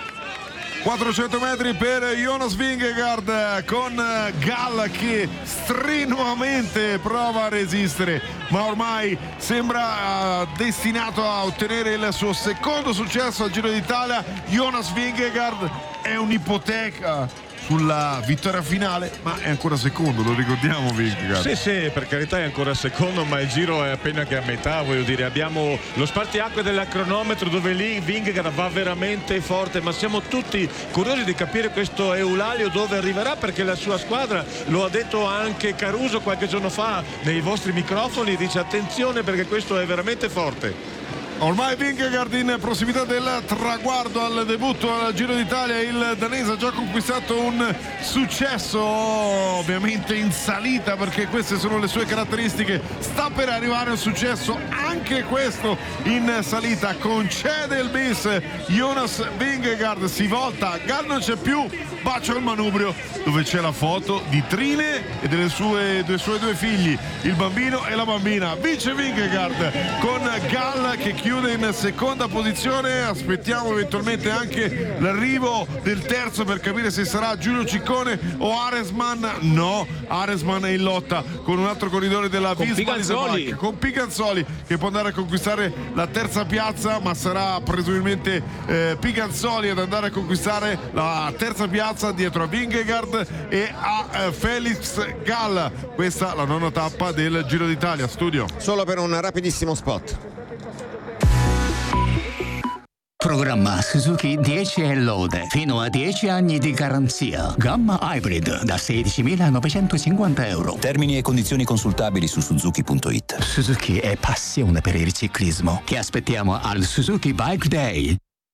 quattrocento metri per Jonas Vingegaard, con Gall che strenuamente prova a resistere, ma ormai sembra destinato a ottenere il suo secondo successo al Giro d'Italia. Jonas Vingegaard è un'ipoteca sulla vittoria finale, ma è ancora secondo, lo ricordiamo Vingegaard. Sì, sì, per carità è ancora secondo, ma il giro è appena che a metà, voglio dire, abbiamo lo spartiacque del cronometro dove lì Vingegaard va veramente forte, ma siamo tutti curiosi di capire questo Eulalio dove arriverà, perché la sua squadra, lo ha detto anche Caruso qualche giorno fa nei vostri microfoni, dice attenzione perché questo è veramente forte. Ormai Vingegaard in prossimità del traguardo al debutto al Giro d'Italia. Il danese ha già conquistato un successo, ovviamente in salita, perché queste sono le sue caratteristiche. Sta per arrivare un successo anche questo in salita. Concede il bis Jonas Vingegaard, si volta, Gall non c'è più, bacia il manubrio dove c'è la foto di Trine e delle sue, dei suoi due figli, il bambino e la bambina. Vince Vingegaard con Gall che chiude in seconda posizione. Aspettiamo eventualmente anche l'arrivo del terzo per capire se sarà Giulio Ciccone o Aresman. No, Aresman è in lotta con un altro corridore della Visma, con Piganzoli, che può andare a conquistare la terza piazza, ma sarà presumibilmente eh, Piganzoli ad andare a conquistare la terza piazza dietro a Vingegaard e a eh, Felix Gall. Questa la nona tappa del Giro d'Italia. Studio solo per un rapidissimo spot. Programma Suzuki dieci e lode, fino a dieci anni di garanzia. Gamma Hybrid da sedicimilanovecentocinquanta euro. Termini e condizioni consultabili su suzuki punto it. Suzuki è passione per il ciclismo. Ti aspettiamo al Suzuki Bike Day.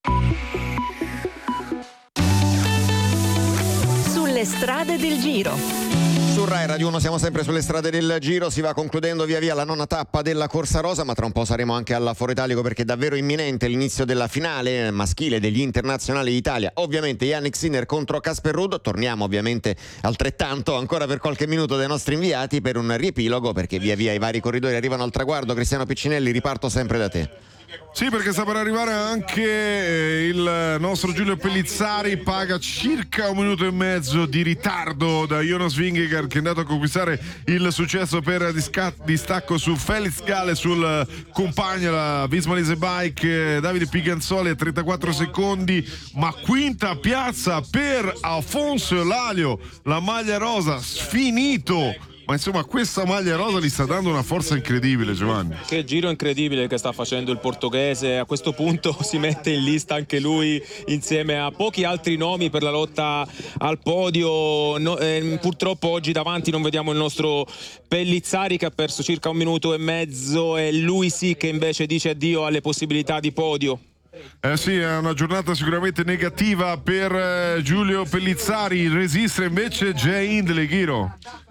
Sulle strade del Giro. Su Rai Radio uno siamo sempre sulle strade del Giro, si va concludendo via via la nona tappa della Corsa Rosa, ma tra un po' saremo anche alla Foro Italico perché è davvero imminente l'inizio della finale maschile degli internazionali d'Italia. Ovviamente Yannick Sinner contro Casper Ruud, torniamo ovviamente altrettanto ancora per qualche minuto dai nostri inviati per un riepilogo, perché via via i vari corridori arrivano al traguardo. Cristiano Piccinelli, riparto sempre da te. Sì, perché sta per arrivare anche il nostro Giulio Pellizzari, paga circa un minuto e mezzo di ritardo da Jonas Vingegaard, che è andato a conquistare il successo per distacco su Felix Gall e sul compagno la Visma Bike Davide Piganzoli a trentaquattro secondi, ma quinta piazza per Alfonso Eulalia, la maglia rosa, sfinito. Ma insomma questa maglia rosa gli sta dando una forza incredibile, Giovanni. Che giro incredibile che sta facendo il portoghese. A questo punto si mette in lista anche lui insieme a pochi altri nomi per la lotta al podio. No, eh, purtroppo oggi davanti non vediamo il nostro Pellizzari, che ha perso circa un minuto e mezzo, e lui sì che invece dice addio alle possibilità di podio. Eh sì, è una giornata sicuramente negativa per eh, Giulio Pellizzari. Resiste invece Jay Hindley, Ghiro.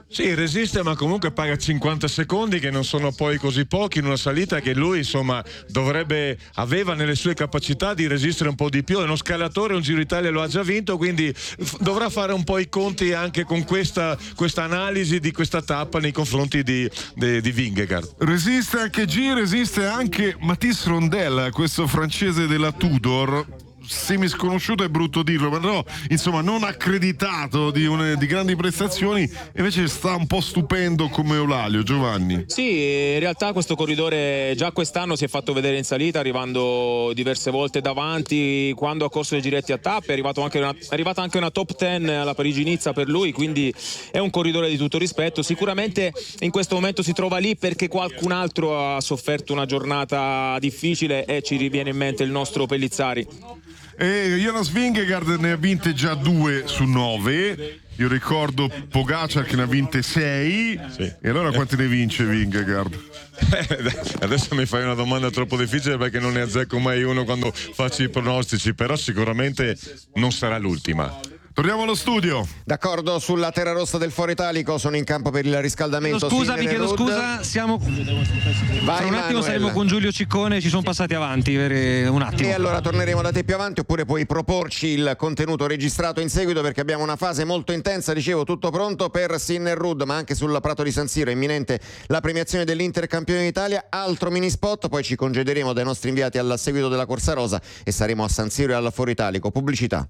Sì, resiste, ma comunque paga cinquanta secondi, che non sono poi così pochi in una salita che lui insomma dovrebbe, aveva nelle sue capacità di resistere un po' di più. È uno scalatore, un Giro d'Italia lo ha già vinto, quindi f- dovrà fare un po' i conti anche con questa, questa analisi di questa tappa nei confronti di, di, di Vingegaard. Resiste anche G, resiste anche Mathis Rondel, questo francese della Tudor, semi sconosciuto, è brutto dirlo, ma no, insomma non accreditato di, une, di grandi prestazioni, invece sta un po' stupendo come Eulalia. Giovanni. Sì, in realtà questo corridore già quest'anno si è fatto vedere in salita, arrivando diverse volte davanti quando ha corso i giretti a tappe. È arrivato anche una, è arrivata anche una top dieci alla Parigi-Nizza per lui, quindi è un corridore di tutto rispetto. Sicuramente in questo momento si trova lì perché qualcun altro ha sofferto una giornata difficile e ci riviene in mente il nostro Pellizzari. E Jonas Vingegaard ne ha vinte già due su nove. Io ricordo Pogacar che ne ha vinte sei. Sì. E allora quanti ne vince Vingegaard? Adesso mi fai una domanda troppo difficile, perché non ne azzecco mai uno quando faccio i pronostici, però sicuramente non sarà l'ultima. Torniamo allo studio. D'accordo, sulla terra rossa del Foro Italico sono in campo per il riscaldamento. Scusa, mi chiedo scusa, siamo Vai, tra un attimo Manuel. saremo con Giulio Ciccone, ci sono passati avanti per un attimo. E allora torneremo da te più avanti, oppure puoi proporci il contenuto registrato in seguito, perché abbiamo una fase molto intensa. Dicevo, tutto pronto per Sinnerud, ma anche sul prato di San Siro è imminente la premiazione dell'Inter campione d'Italia. Altro mini spot, poi ci congederemo dai nostri inviati al seguito della Corsa Rosa e saremo a San Siro e al Foro Italico. Pubblicità.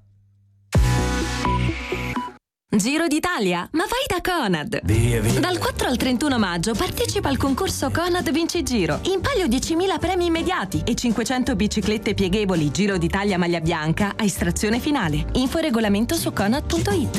Giro d'Italia, ma vai da Conad! Via, via. Dal quattro al trentuno maggio partecipa al concorso Conad Vinci Giro. In palio diecimila premi immediati e cinquecento biciclette pieghevoli Giro d'Italia maglia bianca a estrazione finale. Info e regolamento su conad punto it.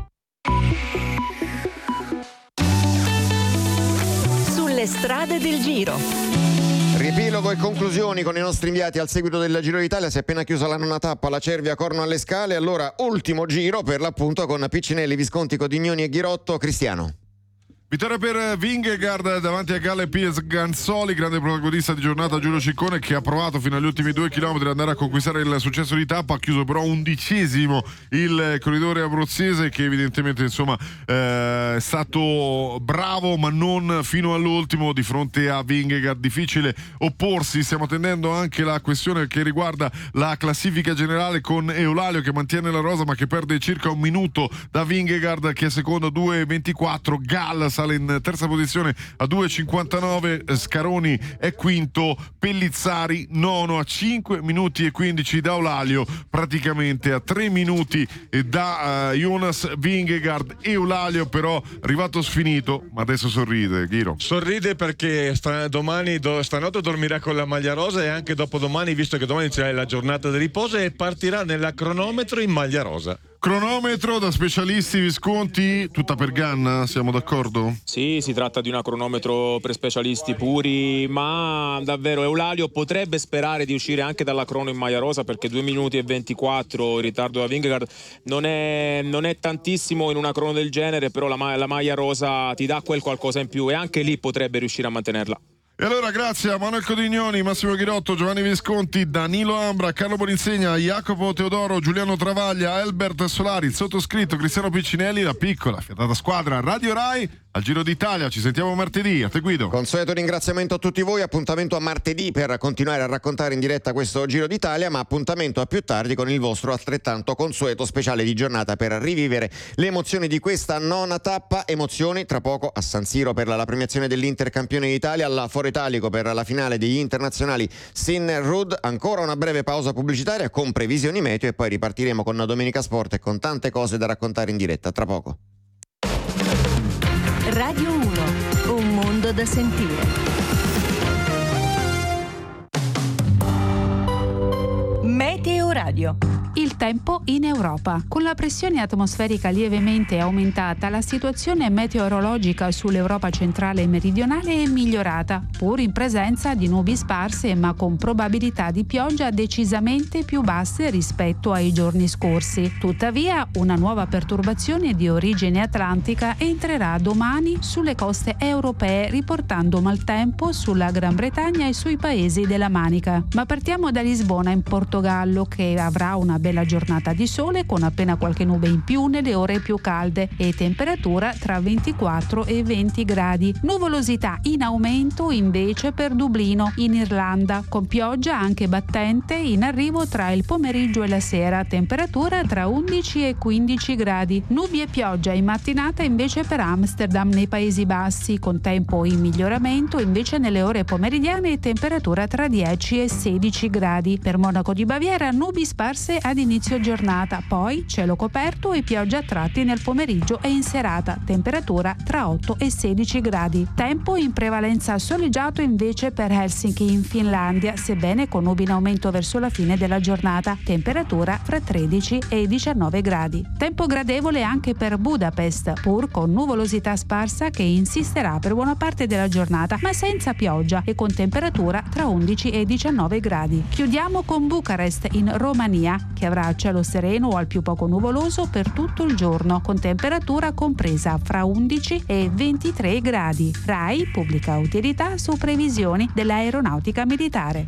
Sulle strade del Giro. Riepilogo e conclusioni con i nostri inviati al seguito del Giro d'Italia. Si è appena chiusa la nona tappa, la Cervia Corno alle Scale. Allora ultimo giro per l'appunto con Piccinelli, Visconti, Codignoni e Ghirotto. Cristiano. Vittoria per Vingegaard davanti a Galle Pies Ganzoli, grande protagonista di giornata Giulio Ciccone, che ha provato fino agli ultimi due chilometri ad andare a conquistare il successo di tappa. Ha chiuso però undicesimo il corridore abruzzese, che evidentemente insomma eh, è stato bravo ma non fino all'ultimo di fronte a Vingegaard. Difficile opporsi. Stiamo attendendo anche la questione che riguarda la classifica generale, con Eulalia che mantiene la rosa ma che perde circa un minuto da Vingegaard, che è secondo a due ventiquattro. Gall sale in terza posizione a due cinquantanove, Scaroni è quinto, Pellizzari nono a cinque minuti e quindici da Eulalia, praticamente a tre minuti da uh, Jonas Vingegaard. Eulalia però arrivato sfinito, ma adesso sorride. Ghiro sorride perché sta, domani do, stanotte dormirà con la maglia rosa, e anche dopodomani, visto che domani c'è la giornata di riposo, e partirà nella cronometro in maglia rosa. Cronometro da specialisti Visconti, tutta per Ganna, siamo d'accordo? Sì, si tratta di una cronometro per specialisti puri, ma davvero Eulalio potrebbe sperare di uscire anche dalla crono in maglia rosa, perché due minuti e ventiquattro in ritardo da Vingegaard non è, non è tantissimo in una crono del genere, però la, la maglia rosa ti dà quel qualcosa in più e anche lì potrebbe riuscire a mantenerla. E allora grazie a Manuel Codignoni, Massimo Ghirotto, Giovanni Visconti, Danilo Ambra, Carlo Boninsegna, Jacopo Teodoro, Giuliano Travaglia, Albert Solari, il sottoscritto Cristiano Piccinelli, la piccola fiatata squadra Radio Rai al Giro d'Italia. Ci sentiamo martedì, a te Guido. Consueto ringraziamento a tutti voi, appuntamento a martedì per continuare a raccontare in diretta questo Giro d'Italia, ma appuntamento a più tardi con il vostro altrettanto consueto speciale di giornata per rivivere le emozioni di questa nona tappa. Emozioni tra poco a San Siro per la premiazione dell'Inter campione d'Italia, alla Foro Italico per la finale degli internazionali Sinnerud. Ancora una breve pausa pubblicitaria con previsioni meteo e poi ripartiremo con Domenica Sport e con tante cose da raccontare in diretta tra poco. Radio uno, un mondo da sentire. Meteo Radio. Il tempo in Europa. Con la pressione atmosferica lievemente aumentata, la situazione meteorologica sull'Europa centrale e meridionale è migliorata, pur in presenza di nubi sparse ma con probabilità di pioggia decisamente più basse rispetto ai giorni scorsi. Tuttavia, una nuova perturbazione di origine atlantica entrerà domani sulle coste europee, riportando maltempo sulla Gran Bretagna e sui paesi della Manica. Ma partiamo da Lisbona, in Portogallo, che avrà una bella giornata di sole con appena qualche nube in più nelle ore più calde e temperatura tra ventiquattro e venti gradi. Nuvolosità in aumento invece per Dublino in Irlanda, con pioggia anche battente in arrivo tra il pomeriggio e la sera, temperatura tra undici e quindici gradi. Nubi e pioggia in mattinata invece per Amsterdam nei Paesi Bassi, con tempo in miglioramento invece nelle ore pomeridiane e temperatura tra dieci e sedici gradi. Per Monaco di Baviera nubi sparse ad inizio giornata, poi cielo coperto e pioggia a tratti nel pomeriggio e in serata, temperatura tra otto e sedici gradi. Tempo in prevalenza soleggiato invece per Helsinki in Finlandia, sebbene con nubi in aumento verso la fine della giornata, temperatura fra tredici e diciannove gradi. Tempo gradevole anche per Budapest, pur con nuvolosità sparsa che insisterà per buona parte della giornata, ma senza pioggia e con temperatura tra undici e diciannove gradi. Chiudiamo con Bucarest in Romania, che avrà cielo sereno o al più poco nuvoloso per tutto il giorno, con temperatura compresa fra undici e ventitré gradi. RAI pubblica utilità su previsioni dell'aeronautica militare.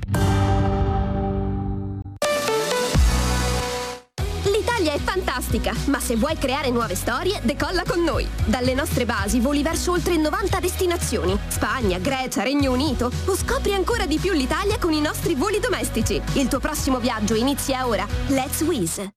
L'Italia è fantastica, ma se vuoi creare nuove storie, decolla con noi. Dalle nostre basi voli verso oltre novanta destinazioni: Spagna, Grecia, Regno Unito. O scopri ancora di più l'Italia con i nostri voli domestici. Il tuo prossimo viaggio inizia ora. Let's Wizz.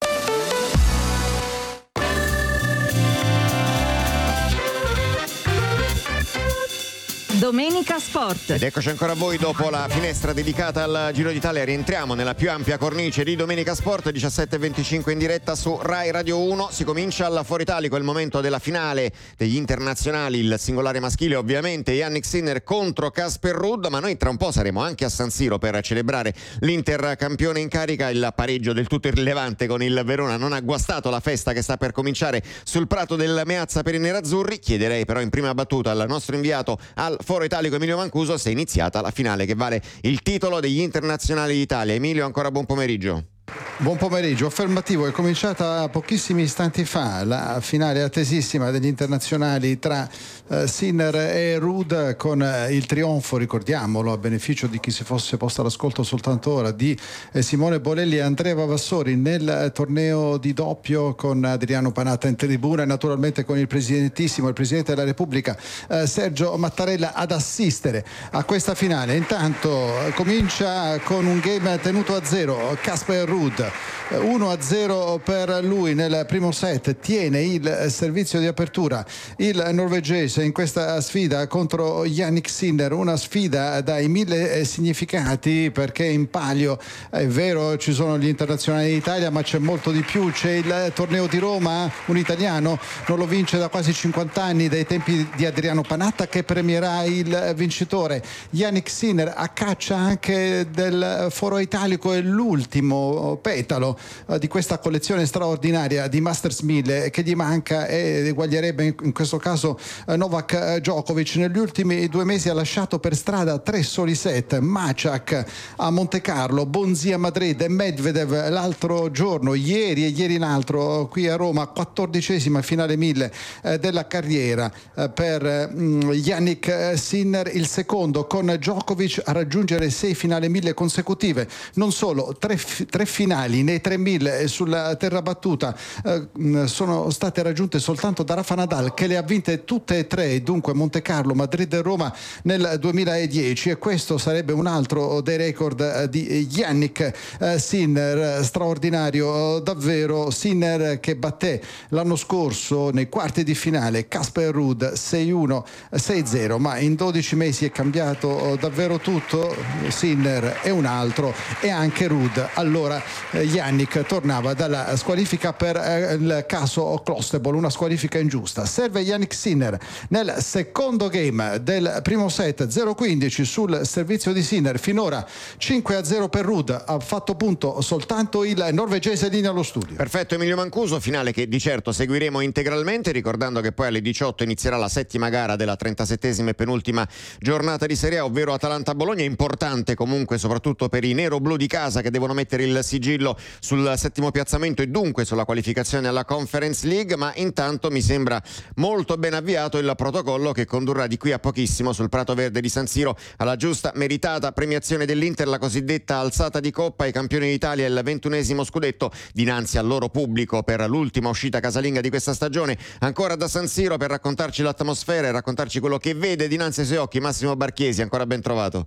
Domenica Sport. Ed eccoci ancora a voi dopo la finestra dedicata al Giro d'Italia. Rientriamo nella più ampia cornice di Domenica Sport, diciassette e venticinque in diretta su Rai Radio uno. Si comincia al Foro Italico, è il momento della finale degli internazionali, il singolare maschile ovviamente, Yannick Sinner contro Casper Ruud, ma noi tra un po' saremo anche a San Siro per celebrare l'Inter campione in carica. Il pareggio del tutto irrilevante con il Verona non ha guastato la festa che sta per cominciare sul prato del Meazza per i nerazzurri. Chiederei però in prima battuta al nostro inviato al Foro Italico Emilio Mancuso se è iniziata la finale che vale il titolo degli internazionali d'Italia. Emilio, ancora buon pomeriggio. Buon pomeriggio, affermativo, è cominciata pochissimi istanti fa la finale attesissima degli internazionali tra eh, Sinner e Ruud, con eh, il trionfo, ricordiamolo, a beneficio di chi si fosse posto all'ascolto soltanto ora, di eh, Simone Bolelli e Andrea Vavassori nel eh, torneo di doppio, con Adriano Panatta in tribuna e naturalmente con il presidentissimo, il Presidente della Repubblica eh, Sergio Mattarella ad assistere a questa finale. Intanto eh, comincia con un game tenuto a zero, Casper Ruud uno a zero per lui nel primo set, tiene il servizio di apertura il norvegese in questa sfida contro Yannick Sinner, una sfida dai mille significati, perché in palio è vero ci sono gli internazionali d'Italia, ma c'è molto di più. C'è il torneo di Roma, un italiano non lo vince da quasi cinquanta anni, dai tempi di Adriano Panatta, che premierà il vincitore. Yannick Sinner a caccia anche del Foro Italico, è l'ultimo petalo di questa collezione straordinaria di Masters mille che gli manca, e eguaglierebbe in questo caso Novak Djokovic. Negli ultimi due mesi ha lasciato per strada tre soli set: Maciak a Monte Carlo, Bonzi a Madrid e Medvedev l'altro giorno, ieri e ieri l'altro qui a Roma. Quattordicesima finale mille della carriera per Yannick Sinner, il secondo con Djokovic a raggiungere sei finali mille consecutive. Non solo, tre, tre finali nei tremila sulla terra battuta eh, sono state raggiunte soltanto da Rafa Nadal, che le ha vinte tutte e tre, dunque Monte Carlo, Madrid e Roma nel duemiladieci, e questo sarebbe un altro dei record di Yannick eh, Sinner. Straordinario davvero Sinner, che batté l'anno scorso nei quarti di finale Casper Ruud sei uno sei zero, ma in dodici mesi è cambiato davvero tutto. Sinner è un altro, e anche Ruud. Allora eh, Yannick tornava dalla squalifica per eh, il caso Clostebol, una squalifica ingiusta. Serve Yannick Sinner nel secondo game del primo set, zero quindici sul servizio di Sinner. Finora cinque a zero per Ruud, ha fatto punto soltanto il norvegese. Linea allo studio. Perfetto Emilio Mancuso, finale che di certo seguiremo integralmente, ricordando che poi alle diciotto inizierà la settima gara della trentasettesima e penultima giornata di Serie A, ovvero Atalanta-Bologna. Importante comunque soprattutto per i nero-blu di casa, che devono mettere il sigillo tranquillo sul settimo piazzamento e dunque sulla qualificazione alla Conference League, ma intanto mi sembra molto ben avviato il protocollo che condurrà di qui a pochissimo sul Prato Verde di San Siro alla giusta meritata premiazione dell'Inter, la cosiddetta alzata di coppa ai campioni d'Italia, il ventunesimo scudetto dinanzi al loro pubblico per l'ultima uscita casalinga di questa stagione. Ancora da San Siro per raccontarci l'atmosfera e raccontarci quello che vede dinanzi ai suoi occhi Massimo Barchiesi. Ancora ben trovato.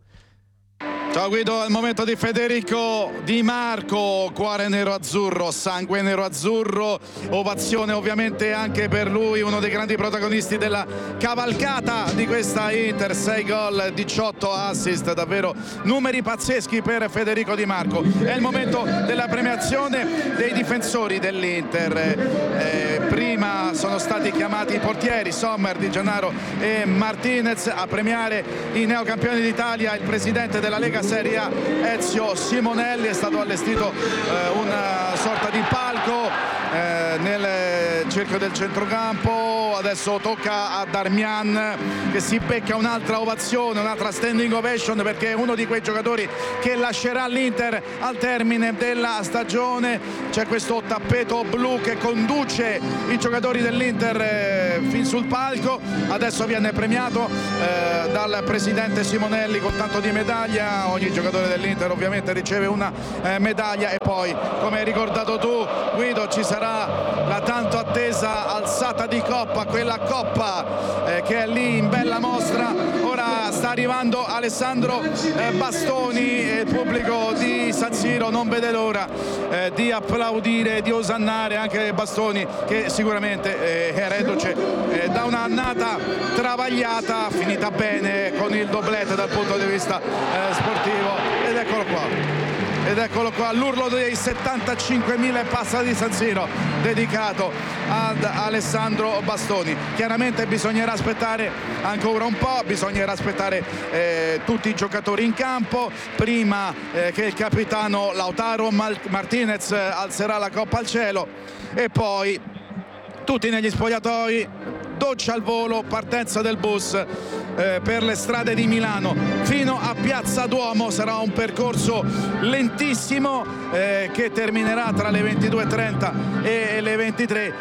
Ciao Guido, è il momento di Federico Di Marco, cuore nero-azzurro, sangue nero-azzurro, ovazione ovviamente anche per lui, uno dei grandi protagonisti della cavalcata di questa Inter, sei gol, diciotto assist, davvero numeri pazzeschi per Federico Di Marco. È il momento della premiazione dei difensori dell'Inter, eh, prima sono stati chiamati i portieri Sommer, Di Gennaro e Martinez, a premiare i neocampioni d'Italia il presidente della Lega Serie A Ezio Simonelli. È stato allestito eh, una sorta di palco eh, nel cerchio del centrocampo. Adesso tocca a Darmian che si becca un'altra ovazione, un'altra standing ovation, perché è uno di quei giocatori che lascerà l'Inter al termine della stagione. C'è questo tappeto blu che conduce i giocatori dell'Inter eh, fin sul palco. Adesso viene premiato eh, dal presidente Simonelli con tanto di medaglia. Ogni giocatore dell'Inter ovviamente riceve una eh, medaglia e poi, come hai ricordato tu Guido, ci sarà la tanto attesa alzata di coppa, quella coppa eh, che è lì in bella mostra. Ora sta arrivando Alessandro eh, Bastoni e il pubblico di San Siro non vede l'ora eh, di applaudire, di osannare anche Bastoni, che sicuramente eh, è reduce eh, da un'annata travagliata, finita bene con il doblete dal punto di vista eh, sportivo. Ed eccolo qua. Ed eccolo qua, l'urlo dei settantacinquemila e passa di San Siro dedicato ad Alessandro Bastoni. Chiaramente bisognerà aspettare ancora un po', bisognerà aspettare eh, tutti i giocatori in campo prima eh, che il capitano Lautaro Martinez alzerà la coppa al cielo e poi tutti negli spogliatoi, doccia al volo, partenza del bus eh, per le strade di Milano fino a Piazza Duomo. Sarà un percorso lentissimo eh, che terminerà tra le ventidue e trenta e le ventitré,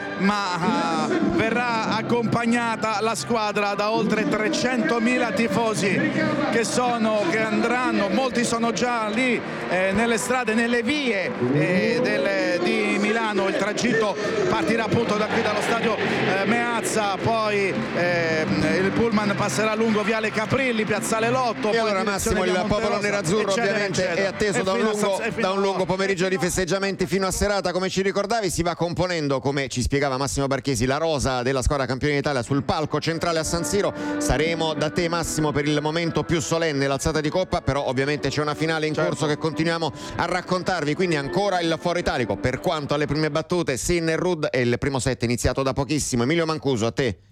ma eh, verrà accompagnata la squadra da oltre trecentomila tifosi che sono, che andranno, molti sono già lì eh, nelle strade, nelle vie eh, del, di Milano. Il tragitto partirà appunto da qui, dallo stadio eh, Meazza, poi eh, il pullman passerà lungo Viale Caprilli, Piazzale Lotto. E allora Massimo, il popolo nerazzurro ovviamente eccetera. È atteso da un, lungo, a, da un lungo pomeriggio di festeggiamenti fino a serata. Come ci ricordavi, si va componendo, come ci spiegava Massimo Barchesi, la rosa della squadra campione d'Italia sul palco centrale a San Siro. Saremo da te Massimo per il momento più solenne, l'alzata di coppa, però ovviamente c'è una finale in certo. corso che continuiamo a raccontarvi, quindi ancora il foro italico. Per quanto alle prime battute, Sinner Rud e il primo set iniziato da pochissimo. Emilio Mancuso, a te.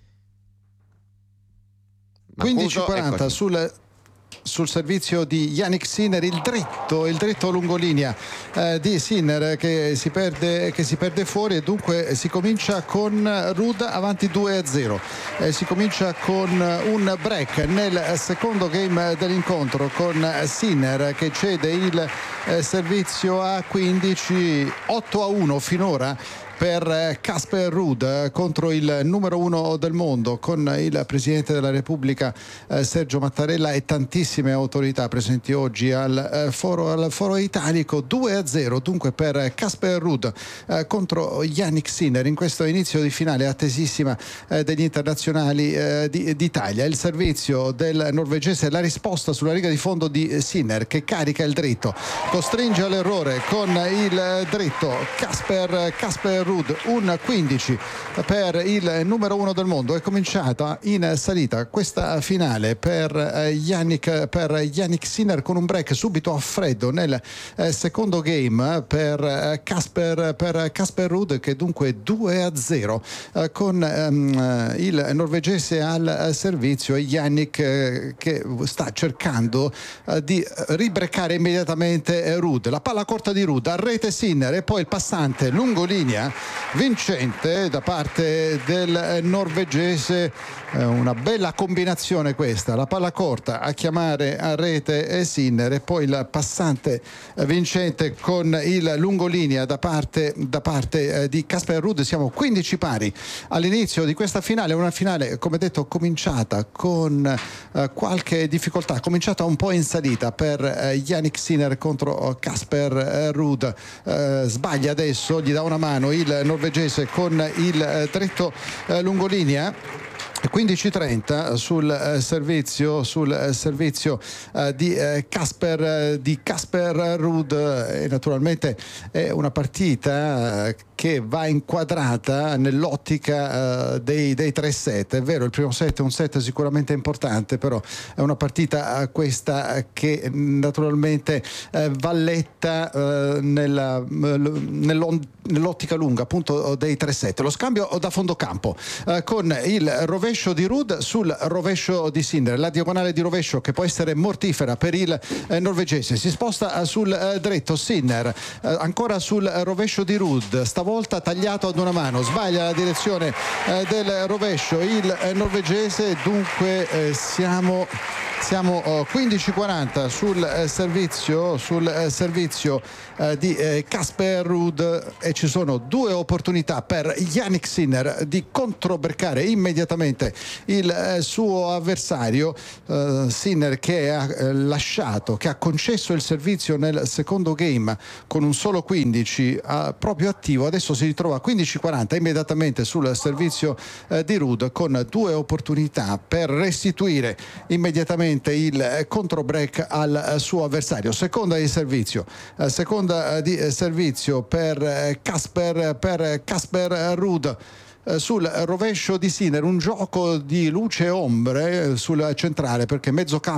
quindici e quaranta sul, sul servizio di Yannick Sinner, il dritto, il dritto lungolinea eh, di Sinner che si, perde, che si perde fuori e dunque si comincia con Rud avanti due a zero. Eh, si comincia con un break nel secondo game dell'incontro con Sinner che cede il eh, servizio a quindici, otto a uno finora per Casper Ruud contro il numero uno del mondo, con il Presidente della Repubblica eh, Sergio Mattarella e tantissime autorità presenti oggi al, eh, foro, al foro italico. Due a zero dunque per Casper Ruud eh, contro Yannick Sinner in questo inizio di finale attesissima eh, degli internazionali eh, di, d'Italia. Il servizio del norvegese, la risposta sulla riga di fondo di Sinner che carica il dritto, costringe all'errore con il dritto Casper Casper Ruud, un quindici per il numero uno del mondo. È cominciata in salita questa finale per Yannick, per Yannick Sinner con un break subito a freddo nel secondo game per Casper per Casper Ruud che dunque due a zero con um, il norvegese al servizio e Yannick eh, che sta cercando uh, di ribreccare immediatamente Ruud. La palla corta di Ruud, a rete Sinner e poi il passante lungolinea vincente da parte del norvegese. Una bella combinazione questa, la palla corta a chiamare a rete Sinner e poi il passante vincente con il lungolinea da parte, da parte di Casper Ruud. Siamo quindici pari all'inizio di questa finale, una finale come detto cominciata con eh, qualche difficoltà, cominciata un po' in salita per eh, Jannik Sinner contro Casper eh, Ruud. Eh, sbaglia adesso, gli dà una mano il norvegese con il eh, dritto eh, lungolinea. quindici trenta sul eh, servizio sul eh, servizio eh, di Casper eh, di Casper Ruud e naturalmente è una partita eh, che va inquadrata nell'ottica eh, dei, dei tre set. È vero, il primo set è un set sicuramente importante, però è una partita eh, questa che naturalmente eh, va letta eh, nella, nell'ottica lunga appunto dei tre set. Lo scambio da fondo campo eh, con il rovescio di Ruud sul rovescio di Sinner, la diagonale di rovescio che può essere mortifera per il eh, norvegese. Si sposta eh, sul eh, dritto Sinner, eh, ancora sul rovescio di Ruud, stavolta tagliato ad una mano, sbaglia la direzione eh, del rovescio il eh, norvegese. Dunque eh, siamo Siamo oh, quindici quaranta sul eh, servizio sul eh, servizio eh, di eh, Casper Ruud e ci sono due opportunità per Jannik Sinner di controbercare immediatamente il eh, suo avversario. eh, Sinner che ha eh, lasciato, che ha concesso il servizio nel secondo game con un solo quindici eh, proprio attivo, adesso si ritrova a quindici quaranta immediatamente sul servizio eh, di Ruud con due opportunità per restituire immediatamente il contro break al suo avversario. Seconda di servizio, seconda di servizio per Casper per Casper Ruud sul rovescio di Sinner, un gioco di luce e ombre sul centrale perché mezzo campo